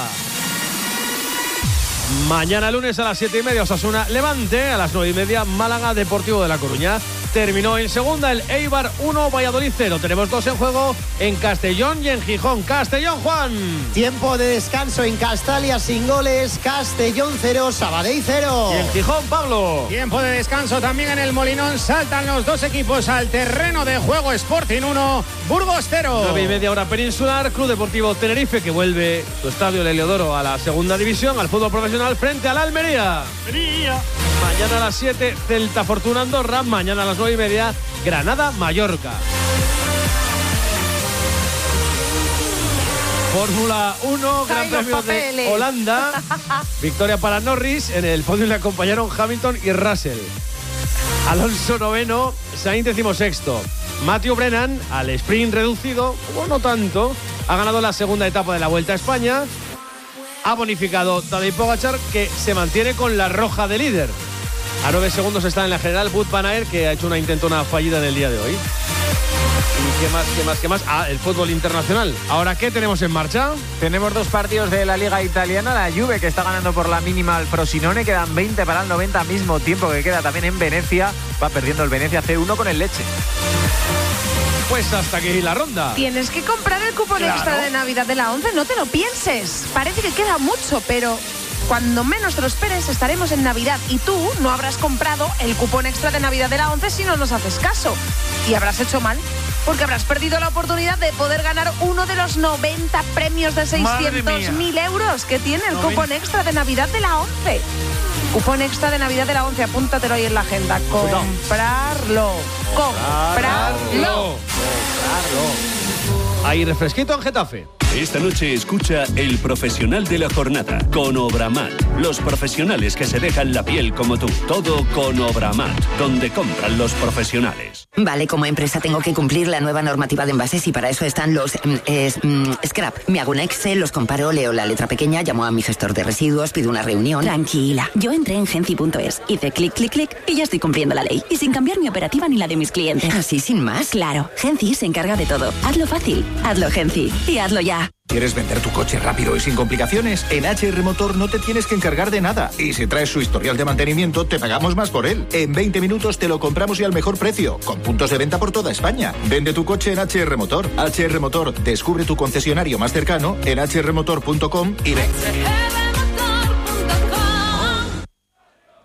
Mañana lunes a las siete y media Osasuna Levante, a las nueve y media Málaga Deportivo de La Coruña. Terminó en segunda el Eibar uno, Valladolid cero. Tenemos dos en juego en Castellón y en Gijón. Castellón, Juan. Tiempo de descanso en Castalia sin goles. Castellón cero, Sabadell cero. Y en Gijón, Pablo. Tiempo de descanso también en el Molinón. Saltan los dos equipos al terreno de juego. Sporting uno, Burgos cero. nueve y media hora peninsular. Club Deportivo Tenerife, que vuelve su estadio el Heliodoro a la segunda división, al fútbol profesional frente al Almería. Almería. Mañana a las siete, Celta Fortuna Andorra. Mañana a las nueve y media, Granada Mallorca. Fórmula uno, Gran Premio de Holanda. Victoria para Norris. En el podio le acompañaron Hamilton y Russell. Alonso noveno, Sainz decimosexto. Matthew Brennan al sprint reducido, o no tanto, ha ganado la segunda etapa de la Vuelta a España. Ha bonificado Tadej Pogačar, que se mantiene con la roja de líder. A nueve segundos está en la general Wout van Aert, que ha hecho una intentona fallida en el día de hoy. ¿Y qué más, qué más, qué más? Ah, el fútbol internacional. ¿Ahora qué tenemos en marcha? Tenemos dos partidos de la Liga Italiana. La Juve, que está ganando por la mínima al Frosinone. Quedan veinte para el noventa, mismo tiempo que queda también en Venecia. Va perdiendo el Venecia ce uno con el Lecce. Pues hasta aquí la ronda. Tienes que comprar el cupón claro. extra de Navidad de la once, no te lo pienses. Parece que queda mucho, pero cuando menos te lo esperes estaremos en Navidad y tú no habrás comprado el cupón extra de Navidad de la once si no nos haces caso. Y habrás hecho mal, porque habrás perdido la oportunidad de poder ganar uno de los noventa premios de seiscientos mil euros que tiene el cupón extra de Navidad de la once. Cupón extra de Navidad de la once, apúntatelo ahí en la agenda. Comprarlo. Comprarlo. Comprarlo. Ahí refresquito en Getafe. Esta noche escucha El Profesional de la Jornada con Obramat. Los profesionales que se dejan la piel como tú. Todo con Obramat, donde compran los profesionales. Vale, como empresa tengo que cumplir la nueva normativa de envases y para eso están los es, mm, scrap. Me hago un Excel, los comparo, leo la letra pequeña, llamo a mi gestor de residuos, pido una reunión. Tranquila, yo entré en genci punto es, hice clic, clic, clic y ya estoy cumpliendo la ley. Y sin cambiar mi operativa ni la de mis clientes. ¿Así sin más? Claro, Genci se encarga de todo. Hazlo fácil, hazlo Genci y hazlo ya. ¿Quieres vender tu coche rápido y sin complicaciones? En H R Motor no te tienes que encargar de nada. Y si traes su historial de mantenimiento, te pagamos más por él. En veinte minutos te lo compramos y al mejor precio, con puntos de venta por toda España. Vende tu coche en H R Motor. H R Motor, descubre tu concesionario más cercano en h r motor punto com y ven.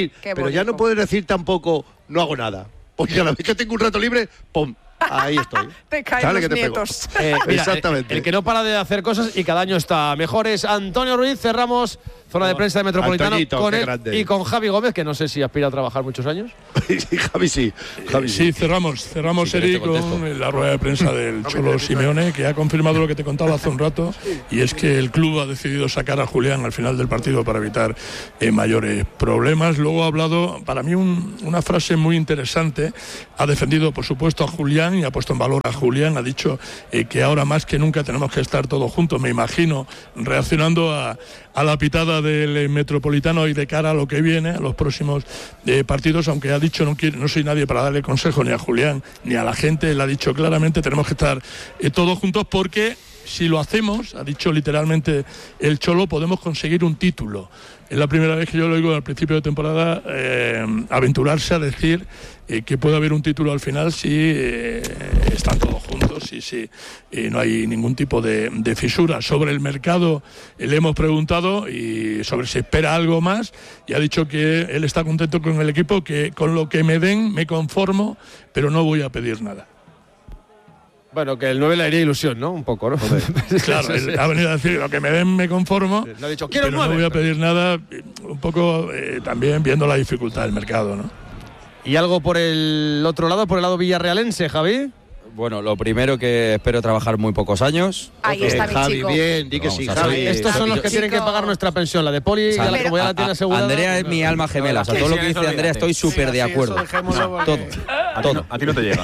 decir, Qué pero ya no bonito. puedes decir tampoco no hago nada. porque cada vez que tengo un rato libre, ¡pum! Ahí estoy. Te caen Dale los que te nietos. Eh, mira, Exactamente. El, el que no para de hacer cosas y cada año está mejor es Antonio Ruiz. Cerramos zona de prensa de Metropolitano Antoñito, con qué él grande. y con Javi Gómez, que no sé si aspira a trabajar muchos años. Sí, Javi sí. Javi sí, sí. cerramos, cerramos Si quieres Eric, te contesto. con la rueda de prensa del Cholo Simeone, que ha confirmado lo que te contaba hace un rato, y es que el club ha decidido sacar a Julián al final del partido para evitar eh, mayores problemas. Luego ha hablado, para mí, un- una frase muy interesante. Ha defendido, por supuesto, a Julián y ha puesto en valor a Julián. Ha dicho eh, que ahora más que nunca tenemos que estar todos juntos. Me imagino reaccionando a, a la pitada del eh, Metropolitano y de cara a lo que viene, a los próximos eh, partidos, aunque ha dicho no quiere, no soy nadie para darle consejo ni a Julián ni a la gente. Él ha dicho claramente tenemos que estar eh, todos juntos porque si lo hacemos, ha dicho literalmente el Cholo, podemos conseguir un título. Es la primera vez que yo lo oigo al principio de temporada eh, aventurarse a decir eh, que puede haber un título al final si eh, están todos juntos y si eh, no hay ningún tipo de, de fisura. Sobre el mercado eh, le hemos preguntado y sobre si espera algo más y ha dicho que él está contento con el equipo, que con lo que me den me conformo, pero no voy a pedir nada. Bueno, que el nueve le haría ilusión, ¿no? Un poco, ¿no? Claro, él ha venido a decir lo que me den me conformo, Le ha dicho, quiero pero nueve. no voy a pedir nada, un poco eh, también viendo la dificultad del mercado, ¿no? ¿Y algo por el otro lado, por el lado villarrealense, Javi? Bueno, lo primero que espero trabajar muy pocos años. Ahí está mi Javi, chico. bien, di que Vamos sí, a Javi. ser- Estos son los que tienen que pagar nuestra pensión, la de Poli, ya la, como ya la tiene asegurada. Andrea es mi alma gemela. O sea, todo lo que dice Andrea estoy súper de acuerdo. Todo. Todo. A ti no te llega.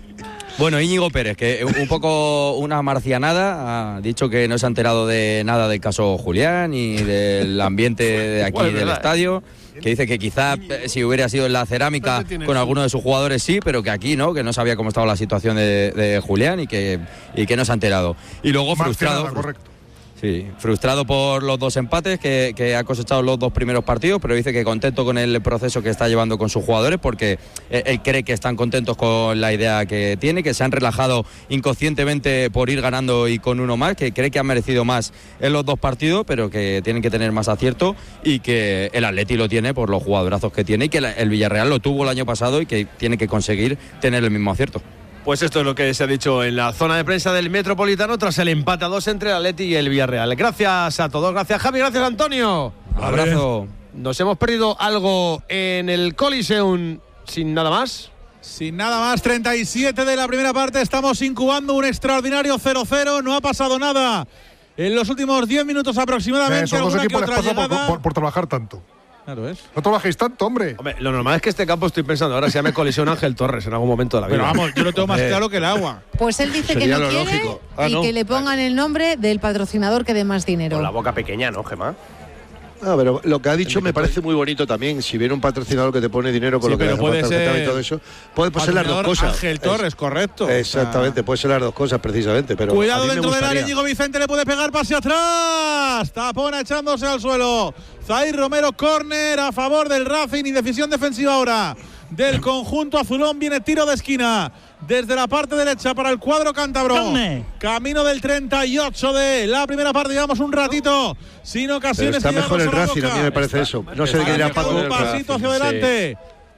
Bueno, Íñigo Pérez, que un poco una marcianada, ha dicho que no se ha enterado de nada del caso Julián y del ambiente de aquí Bueno, es del verdad. estadio, que dice que quizá eh, si hubiera sido en la cerámica con alguno de sus jugadores sí, pero que aquí no, que no sabía cómo estaba la situación de, de Julián y que, y que no se ha enterado. Y luego frustrado. Marcianada, correcto. Sí, frustrado por los dos empates que, que ha cosechado los dos primeros partidos, pero dice que contento con el proceso que está llevando con sus jugadores porque él, él cree que están contentos con la idea que tiene, que se han relajado inconscientemente por ir ganando y con uno más, que cree que han merecido más en los dos partidos, pero que tienen que tener más acierto y que el Atleti lo tiene por los jugadorazos que tiene y que la- el Villarreal lo tuvo el año pasado y que tiene que conseguir tener el mismo acierto. Pues esto es lo que se ha dicho en la zona de prensa del Metropolitano tras el empate a dos entre el Atleti y el Villarreal. Gracias a todos, gracias Javi, gracias Antonio. Vale. Abrazo. Nos hemos perdido algo en el Coliseum sin nada más. Sin nada más, treinta y siete de la primera parte, estamos incubando un extraordinario cero cero, no ha pasado nada en los últimos diez minutos aproximadamente. Esos dos alguna que equipos les otra pasa por, llegada. por- por trabajar tanto. Claro, es. No trabajéis tanto, hombre. Hombre, lo normal es que este campo, estoy pensando, ahora se llame Colisión Ángel Torres en algún momento de la vida. Pero vamos, yo lo tengo más Hombre. claro que el agua. Pues él dice que Sería no lo quiere lógico. Ah, y no. que le pongan el nombre del patrocinador que dé más dinero. Con la boca pequeña, ¿no, Gemma? Ah, pero lo que ha dicho me parece muy bonito también. Si viene un patrocinador que te pone dinero con Sí, lo que pero le hace puede falta al Getafe ser y todo eso, puede pues ser las dos Patrocinador cosas. Ángel Torres, correcto. Exactamente, puede ser las dos cosas precisamente. Pero Cuidado a mí me dentro del área, gustaría. Íñigo Vicente le puede pegar pase atrás. Tapona echándose al suelo. Zair Romero, córner a favor del Racing y decisión defensiva ahora del conjunto azulón. Viene tiro de esquina desde la parte derecha para el cuadro cántabro. Córner. Camino del treinta y ocho de la primera parte. Llevamos un ratito sin Pero ocasiones. está que mejor el llevamos a la Racing, a boca. mí me parece eso. No sé de qué dirá Está Paco. un pasito hacia adelante.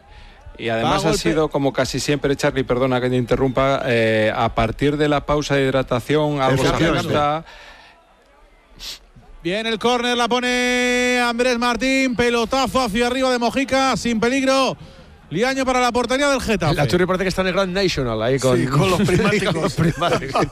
Y además Va a ha golpe- sido como casi siempre, Charlie, perdona que te interrumpa, eh, a partir de la pausa de hidratación algo se Efectivamente. ajusta. Bien, el córner la pone Andrés Martín. Pelotazo hacia arriba de Mojica, sin peligro. Liaño para la portería del Getafe. La Churri parece que está en el Grand National ahí con, Sí, con los prismáticos. con los prismáticos.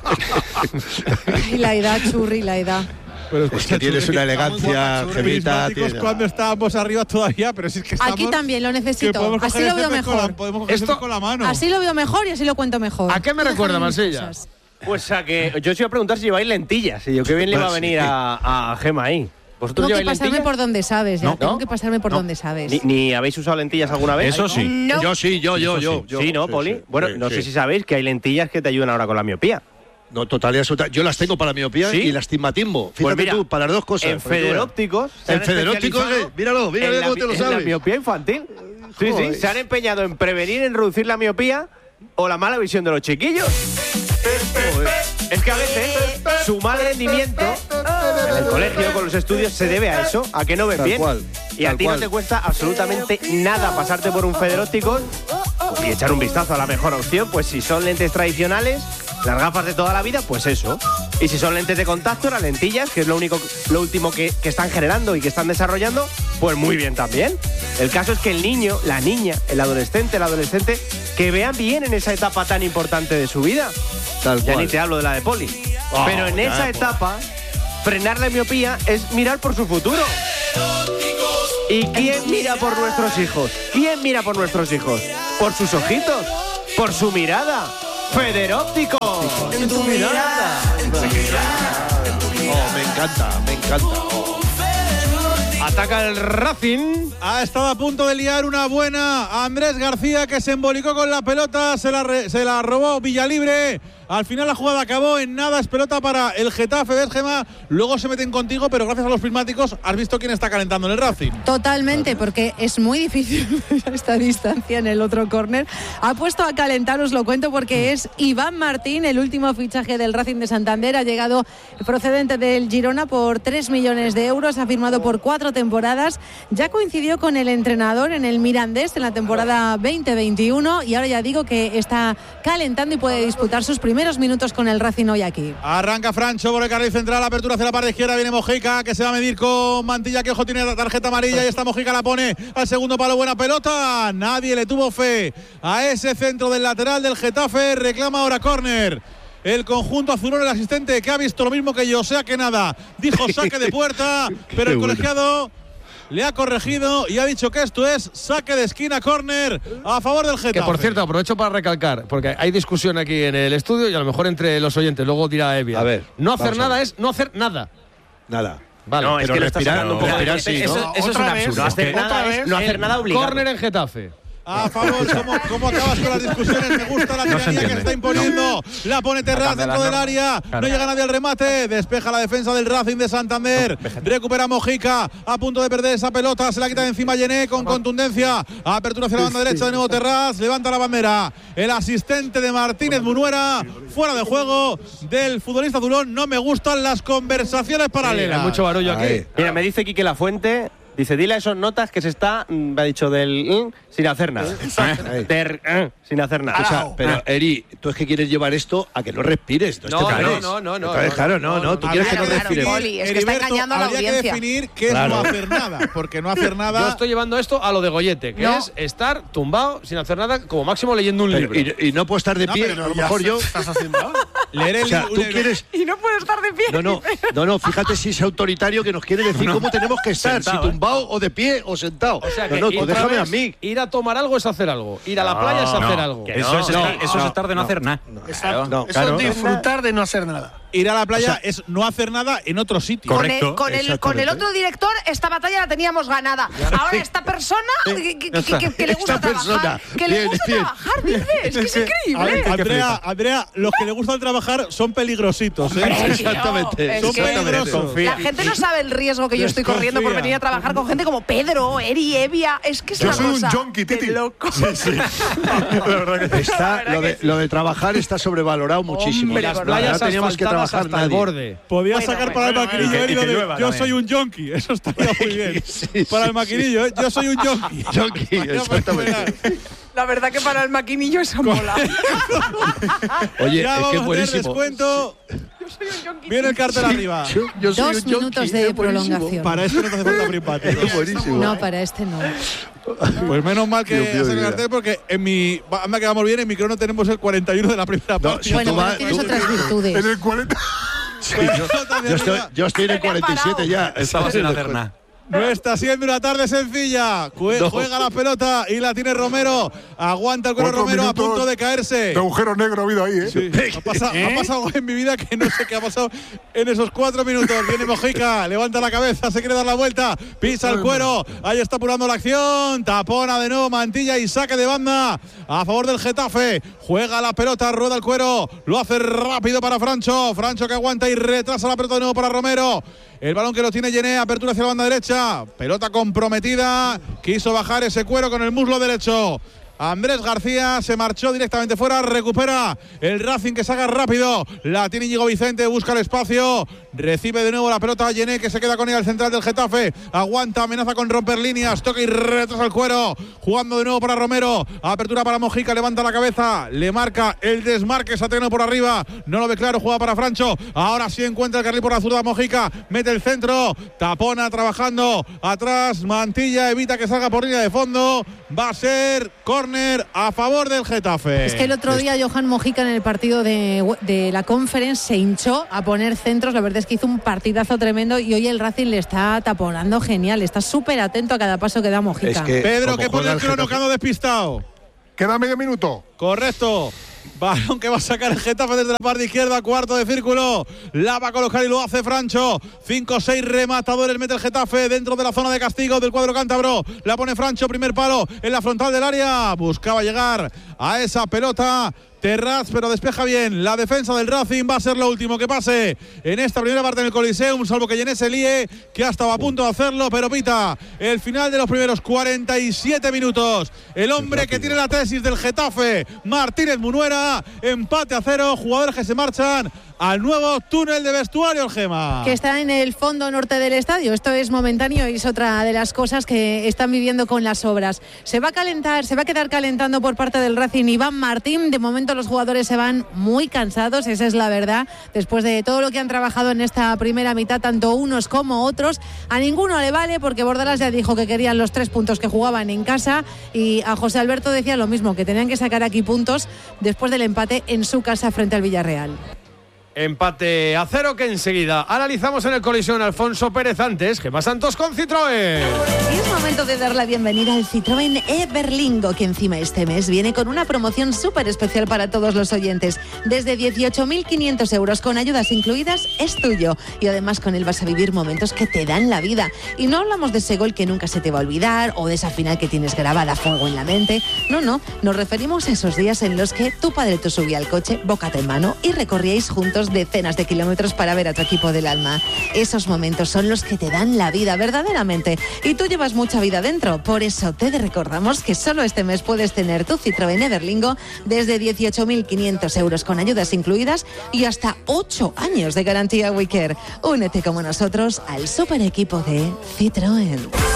Y la edad, Churri, la edad. Pero Es que tienes una elegancia, Gemita. Prismáticos tiene- cuando estábamos arriba todavía, pero si es que estamos. Aquí también lo que necesito. podemos Así coger lo el veo césped con la- mejor. podemos coger el Esto- césped con la mano. Así lo veo mejor y así lo cuento mejor. ¿A qué me Tú recuerda, déjame mis Marsella? cosas. Pues a que yo os iba a preguntar si lleváis lentillas. Y yo, qué bien le va a venir a, a Gema ahí. ¿Vosotros Tengo que lleváis pasarme lentillas? por donde sabes, ya. No. Tengo ¿No? que pasarme por No. donde sabes. ¿Ni, ni habéis usado lentillas alguna vez? Eso sí. No. Yo sí, yo, yo, Eso yo. sí. yo. Sí, ¿no, Sí, Poli? sí, Bueno, sí, no sí. sé si sabéis que hay lentillas que te ayudan ahora con la miopía. No, total y absoluta. Yo las tengo para miopía ¿Sí? y el astigmatismo. Fíjate Pues mira, tú, para las dos cosas. En para que tú veas. Federópticos. se En han Federópticos, especializado eh, míralo, míralo en la cómo mi- te lo en la sabes. miopía infantil. Sí, sí. Joder. Se han empeñado en prevenir, en reducir la miopía o la mala visión de los chiquillos. Es que a veces su mal rendimiento en el colegio, con los estudios, se debe a eso, a que no ven Tal bien. cual, y a tal ti cual. no te cuesta absolutamente nada pasarte por un Federópticos y echar un vistazo a la mejor opción. Pues si son lentes tradicionales, las gafas de toda la vida, pues eso. Y si son lentes de contacto, las lentillas, que es lo único, lo último que, que están generando y que están desarrollando, pues muy bien también. El caso es que el niño, la niña, el adolescente, el adolescente, que vean bien en esa etapa tan importante de su vida. Tal ya cual. ni te hablo de la de Poli. Oh, Pero en ya, esa pues. etapa, frenar la miopía es mirar por su futuro. ¿Y quién mira por nuestros hijos? ¿Quién mira por nuestros hijos? ¿Por sus ojitos? ¿Por su mirada? Federóptico. En tu mirada. En tu mirada. Oh, me encanta, me encanta. Oh. Ataca el Racing. Ha estado a punto de liar una buena Andrés García, que se embolicó con la pelota, se la, re, se la robó Villalibre. Al final la jugada acabó en nada, es pelota para el Getafe. ¿Ves, Gemma? Luego se meten contigo, pero gracias a los prismáticos has visto quién está calentando en el Racing. Totalmente, porque es muy difícil esta distancia en el otro córner. Ha puesto a calentar, os lo cuento, porque es Iván Martín, el último fichaje del Racing de Santander. Ha llegado procedente del Girona por tres millones de euros, ha firmado por cuatro temporadas. Ya coincidió con el entrenador en el Mirandés en la temporada veinte veintiuno y ahora ya digo que está calentando y puede disputar sus primeros minutos con el Racing hoy aquí. Arranca Francho por el carril central, apertura hacia la parte izquierda, viene Mojica, que se va a medir con Mantilla, que ojo tiene la tarjeta amarilla, y esta Mojica la pone al segundo palo, buena pelota, nadie le tuvo fe a ese centro del lateral del Getafe, reclama ahora córner. El conjunto azulón, el asistente, que ha visto lo mismo que yo, o sea que nada, dijo saque de puerta, pero el colegiado le ha corregido y ha dicho que esto es saque de esquina, córner a favor del Getafe. Que por cierto, aprovecho para recalcar, porque hay discusión aquí en el estudio y a lo mejor entre los oyentes, luego dirá Evia. A ver, no hacer nada a es no hacer nada. Nada. Vale, no, es que lo estás sacando un poco. Respirar, sí, eso, ¿no? eso es un absurdo. No hacer nada es no hacer nada obligado. Córner en Getafe. A favor, ¿cómo, cómo acabas con las discusiones? Me gusta la tiranía que se está imponiendo. La pone Terraz dentro del área. No llega nadie al remate. Despeja la defensa del Racing de Santander. Recupera Mojica. A punto de perder esa pelota. Se la quita de encima Yené con contundencia. Apertura hacia la banda derecha de nuevo Terraz. Levanta la bandera. El asistente de Martínez Munuera. Fuera de juego del futbolista azulón. No me gustan las conversaciones paralelas. Sí, hay mucho barullo aquí. Mira, me dice Quique Lafuente. Dice, dile a esos notas que se está, me ha dicho, del mm, sin hacer nada. Der, eh, sin hacer nada. O sea, pero, Eri, tú es que quieres llevar esto a que no respires. No, no, no, no, no. Entonces, claro, no, no. Tú quieres que no respires. Poli, es que está engañando a la habría audiencia. que definir qué Claro. es no hacer nada. Porque no hacer nada. Yo estoy llevando esto a lo de Goyete, que No. es estar tumbado sin hacer nada, como máximo leyendo un Pero, libro. y, y no puedo estar de No, pie, pero a lo ya mejor yo. estás haciendo. Leer el O sea, libro- tú leer- quieres. Y no puedo estar de pie. No, no, no, no, fíjate si es autoritario que nos quiere decir cómo tenemos que estar, Sentado, si ¿eh? tumbado o de pie o sentado. O sea no, que no, ir pues otra déjame vez, a mí. ir a tomar algo es hacer algo. Ir a la playa es hacer algo. que Eso, no, es, no, estar, eso no, es estar de no, no. hacer nada. Exacto. No, Eso claro. es disfrutar de no hacer nada. Ir a la playa O sea, es no hacer nada en otro sitio. Con el, Correcto, con, el, con el exactamente. otro director, esta batalla la teníamos ganada. Ahora esta persona que, que- que- que- que le gusta Esta persona. trabajar, que le Bien, gusta bien. trabajar, dices, es que es increíble. A- Andrea, Andrea, los que le gustan trabajar son peligrositos, ¿eh? Tío, Exactamente. es Son que peligrosos. la gente no sabe el riesgo que yo estoy corriendo por Desconfía. venir a trabajar con gente como Pedro, Eri, Evia. Es que es Yo una soy un cosa yonki, de Titi. loco. Sí, sí. La verdad que Está, lo, de, lo de trabajar está sobrevalorado muchísimo. Hombre, las No, playas no teníamos que asfaltadas trabajar hasta el nadie. borde. Podía Bueno, sacar bueno, para bueno, el maquinillo bueno, Eri, lo que de, llueva yo también. soy un yonki. Eso estaría muy bien. Sí, para sí, el maquinillo, ¿eh? Yo soy un yonki. Yonki, exactamente. La verdad que para el maquinillo esa mola. Oye, Ya es vamos que a hacer buenísimo. descuento. Viene el cartel arriba. Yo, yo soy Dos un yonki, minutos de es buenísimo. prolongación. Para esto no te hace falta abrir patio. Es buenísimo. No, para este no. Pues menos mal que Dios mío, has salido el mira. cartel, porque en mi. va- Anda que vamos bien, en mi crono tenemos el cuarenta y uno de la primera No, parte. si Bueno, tú pero vas- tienes tú- otras virtudes. en el cuarenta. Sí, yo, yo estoy, yo estoy en el cuarenta y siete ya. Estaba sin hacer nada. No está siendo una tarde sencilla. Jue- No. Juega la pelota y la tiene Romero. Aguanta el cuero Cuatro Romero a minutos punto de caerse. De agujero negro ha habido ahí, ¿eh? Sí, ha, pasado, ha pasado algo en mi vida que no sé qué ha pasado en esos cuatro minutos. Viene Mojica, levanta la cabeza, se quiere dar la vuelta, pisa el cuero. Ahí está apurando la acción. Tapona de nuevo Mantilla y saque de banda a favor del Getafe. Juega la pelota, rueda el cuero. Lo hace rápido para Francho. Francho que aguanta y retrasa la pelota de nuevo para Romero. El balón que lo tiene Yené, apertura hacia la banda derecha. Pelota comprometida. Quiso bajar ese cuero con el muslo derecho. Andrés García se marchó directamente fuera, recupera el Racing que saca rápido, la tiene Íñigo Vicente, busca el espacio, recibe de nuevo la pelota Yené que se queda con ella al central del Getafe, aguanta, amenaza con romper líneas, toca y retrasa el cuero, jugando de nuevo para Romero, apertura para Mojica, levanta la cabeza, le marca el desmarque Satriano por arriba, no lo ve claro, juega para Francho, ahora sí encuentra el carril por la zurda Mojica, mete el centro, Tapona trabajando, atrás Mantilla, evita que salga por línea de fondo, va a ser córner a favor del Getafe. Es que el otro día Johan Mojica en el partido de, de la Conference se hinchó a poner centros, la verdad es que hizo un partidazo tremendo y hoy el Racing le está taponando genial, está súper atento a cada paso que da Mojica. Es que Pedro, que pone el crono, que ando despistado. Queda medio minuto. Correcto. Balón que va a sacar el Getafe desde la parte izquierda, cuarto de círculo, la va a colocar y lo hace Francho, cinco o seis rematadores mete el Getafe dentro de la zona de castigo del cuadro cántabro, la pone Francho, primer palo en la frontal del área, buscaba llegar a esa pelota Terraz, pero despeja bien la defensa del Racing, va a ser lo último que pase en esta primera parte del Coliseum, salvo que Yené se líe, que ha estado a punto de hacerlo, pero pita el final de los primeros cuarenta y siete minutos, el hombre que tiene la tesis del Getafe, Martínez Munuera, empate a cero, jugadores que se marchan al nuevo túnel de vestuario, el Gema. Que está en el fondo norte del estadio. Esto es momentáneo y es otra de las cosas que están viviendo con las obras. Se va a calentar, se va a quedar calentando por parte del Racing Iván Martín. De momento los jugadores se van muy cansados, esa es la verdad. Después de todo lo que han trabajado en esta primera mitad, tanto unos como otros, a ninguno le vale porque Bordalas ya dijo que querían los tres puntos que jugaban en casa y a José Alberto decía lo mismo, que tenían que sacar aquí puntos después del empate en su casa frente al Villarreal. Empate a cero que enseguida analizamos en el Colisión. Alfonso Pérez antes, Gemma Santos con Citroën. Y es momento de dar la bienvenida al Citroën Everlingo, que encima este mes viene con una promoción súper especial para todos los oyentes. Desde dieciocho mil quinientos euros con ayudas incluidas es tuyo. Y además con él vas a vivir momentos que te dan la vida. Y no hablamos de ese gol que nunca se te va a olvidar o de esa final que tienes grabada a fuego en la mente. No, no, nos referimos a esos días en los que tu padre te subía al coche, bocata en mano, y recorríais juntos decenas de kilómetros para ver a tu equipo del alma. Esos momentos son los que te dan la vida verdaderamente y tú llevas mucha vida dentro. Por eso te recordamos que solo este mes puedes tener tu Citroën Everlingo desde dieciocho mil quinientos euros con ayudas incluidas y hasta ocho años de garantía WeCare. Únete como nosotros al super equipo de Citroën.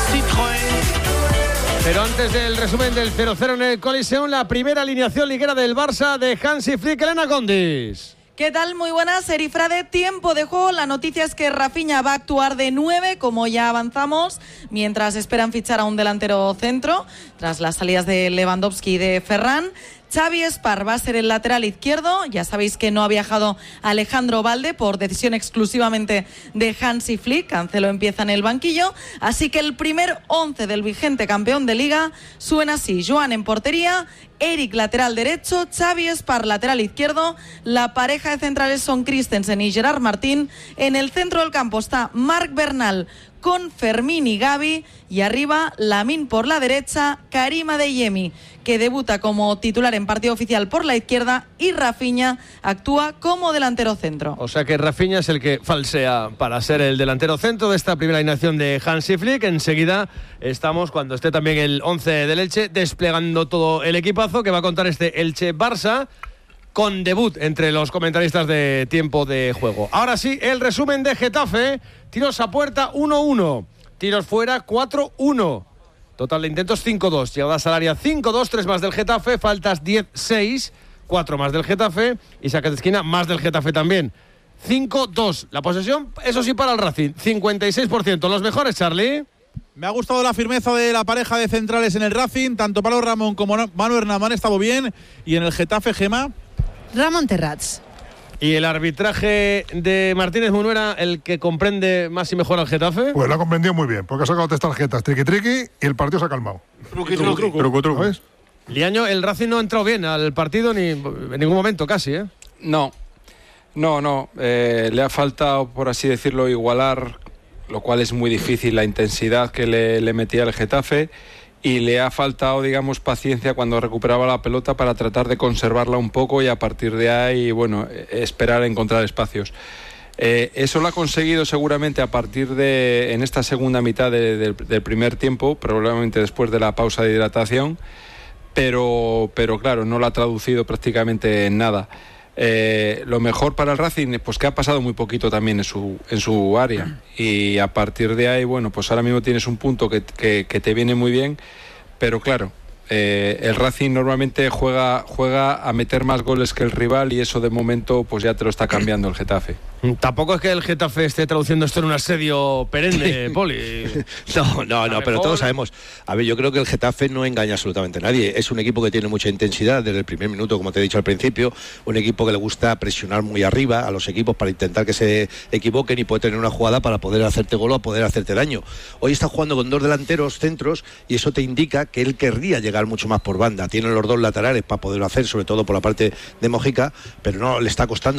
Pero antes del resumen del cero cero en el Coliseum, la primera alineación liguera del Barça de Hansi Flick, Elena Condis. ¿Qué tal? Muy buenas, Erifrade. Tiempo de juego. La noticia es que Rafinha va a actuar de nueve, como ya avanzamos, mientras esperan fichar a un delantero centro, tras las salidas de Lewandowski y de Ferran. Xavi Espar va a ser el lateral izquierdo. Ya sabéis que no ha viajado Alejandro Balde por decisión exclusivamente de Hansi Flick. Cancelo empieza en el banquillo. Así que el primer once del vigente campeón de Liga suena así. Joan en portería, Eric lateral derecho, Xavi Espar lateral izquierdo. La pareja de centrales son Christensen y Gerard Martín. En el centro del campo está Marc Bernal con Fermín y Gavi, y arriba Lamine por la derecha, Karim Adeyemi, que debuta como titular en partido oficial por la izquierda, y Rafinha actúa como delantero centro. O sea que Rafinha es el que falsea para ser el delantero centro de esta primera alineación de Hansi Flick. Enseguida estamos, cuando esté también el once del Elche, desplegando todo el equipazo que va a contar este Elche-Barça, con debut entre los comentaristas de tiempo de juego. Ahora sí, el resumen de Getafe. Tiros a puerta uno uno, tiros fuera cuatro uno, total de intentos cinco dos, llegadas al área cinco dos, tres más del Getafe, faltas diez seis, cuatro más del Getafe y saques de esquina más del Getafe también. cinco dos, la posesión, eso sí, para el Racing, cincuenta y seis por ciento. Los mejores, Charlie. Me ha gustado la firmeza de la pareja de centrales en el Racing, tanto Pablo Ramón como Manu Hernán han estado bien, y en el Getafe, Gema, Ramón Terrats. ¿Y el arbitraje de Martínez Munuera, el que comprende más y mejor al Getafe? Pues lo ha comprendido muy bien, porque ha sacado tres tarjetas, triqui triqui, y el partido se ha calmado. Truqui, truqui, truqui. Truco, truco. ¿Ves? Liaño, el Racing no ha entrado bien al partido ni en ningún momento casi, ¿eh? No, no, no. Eh, le ha faltado, por así decirlo, igualar, lo cual es muy difícil, la intensidad que le, le metía el Getafe. Y le ha faltado, digamos, paciencia cuando recuperaba la pelota para tratar de conservarla un poco y a partir de ahí, bueno, esperar a encontrar espacios. Eh, eso lo ha conseguido seguramente a partir de, en esta segunda mitad de, de, del primer tiempo, probablemente después de la pausa de hidratación, pero, pero claro, no lo ha traducido prácticamente en nada. Eh, lo mejor para el Racing, pues que ha pasado muy poquito también en su, en su área, y a partir de ahí, bueno, pues ahora mismo tienes un punto que, que, que te viene muy bien, pero claro, Eh, el Racing normalmente juega, juega a meter más goles que el rival, y eso de momento pues ya te lo está cambiando el Getafe. Tampoco es que el Getafe esté traduciendo esto en un asedio perenne, Poli. No, no, no, pero todos sabemos. A ver, yo creo que el Getafe no engaña absolutamente a nadie. Es un equipo que tiene mucha intensidad desde el primer minuto, como te he dicho al principio. Un equipo que le gusta presionar muy arriba a los equipos para intentar que se equivoquen y puede tener una jugada para poder hacerte gol o poder hacerte daño. Hoy está jugando con dos delanteros centros y eso te indica que él querría llegar mucho más por banda. Tiene los dos laterales para poderlo hacer, sobre todo por la parte de Mojica, pero no le está costando.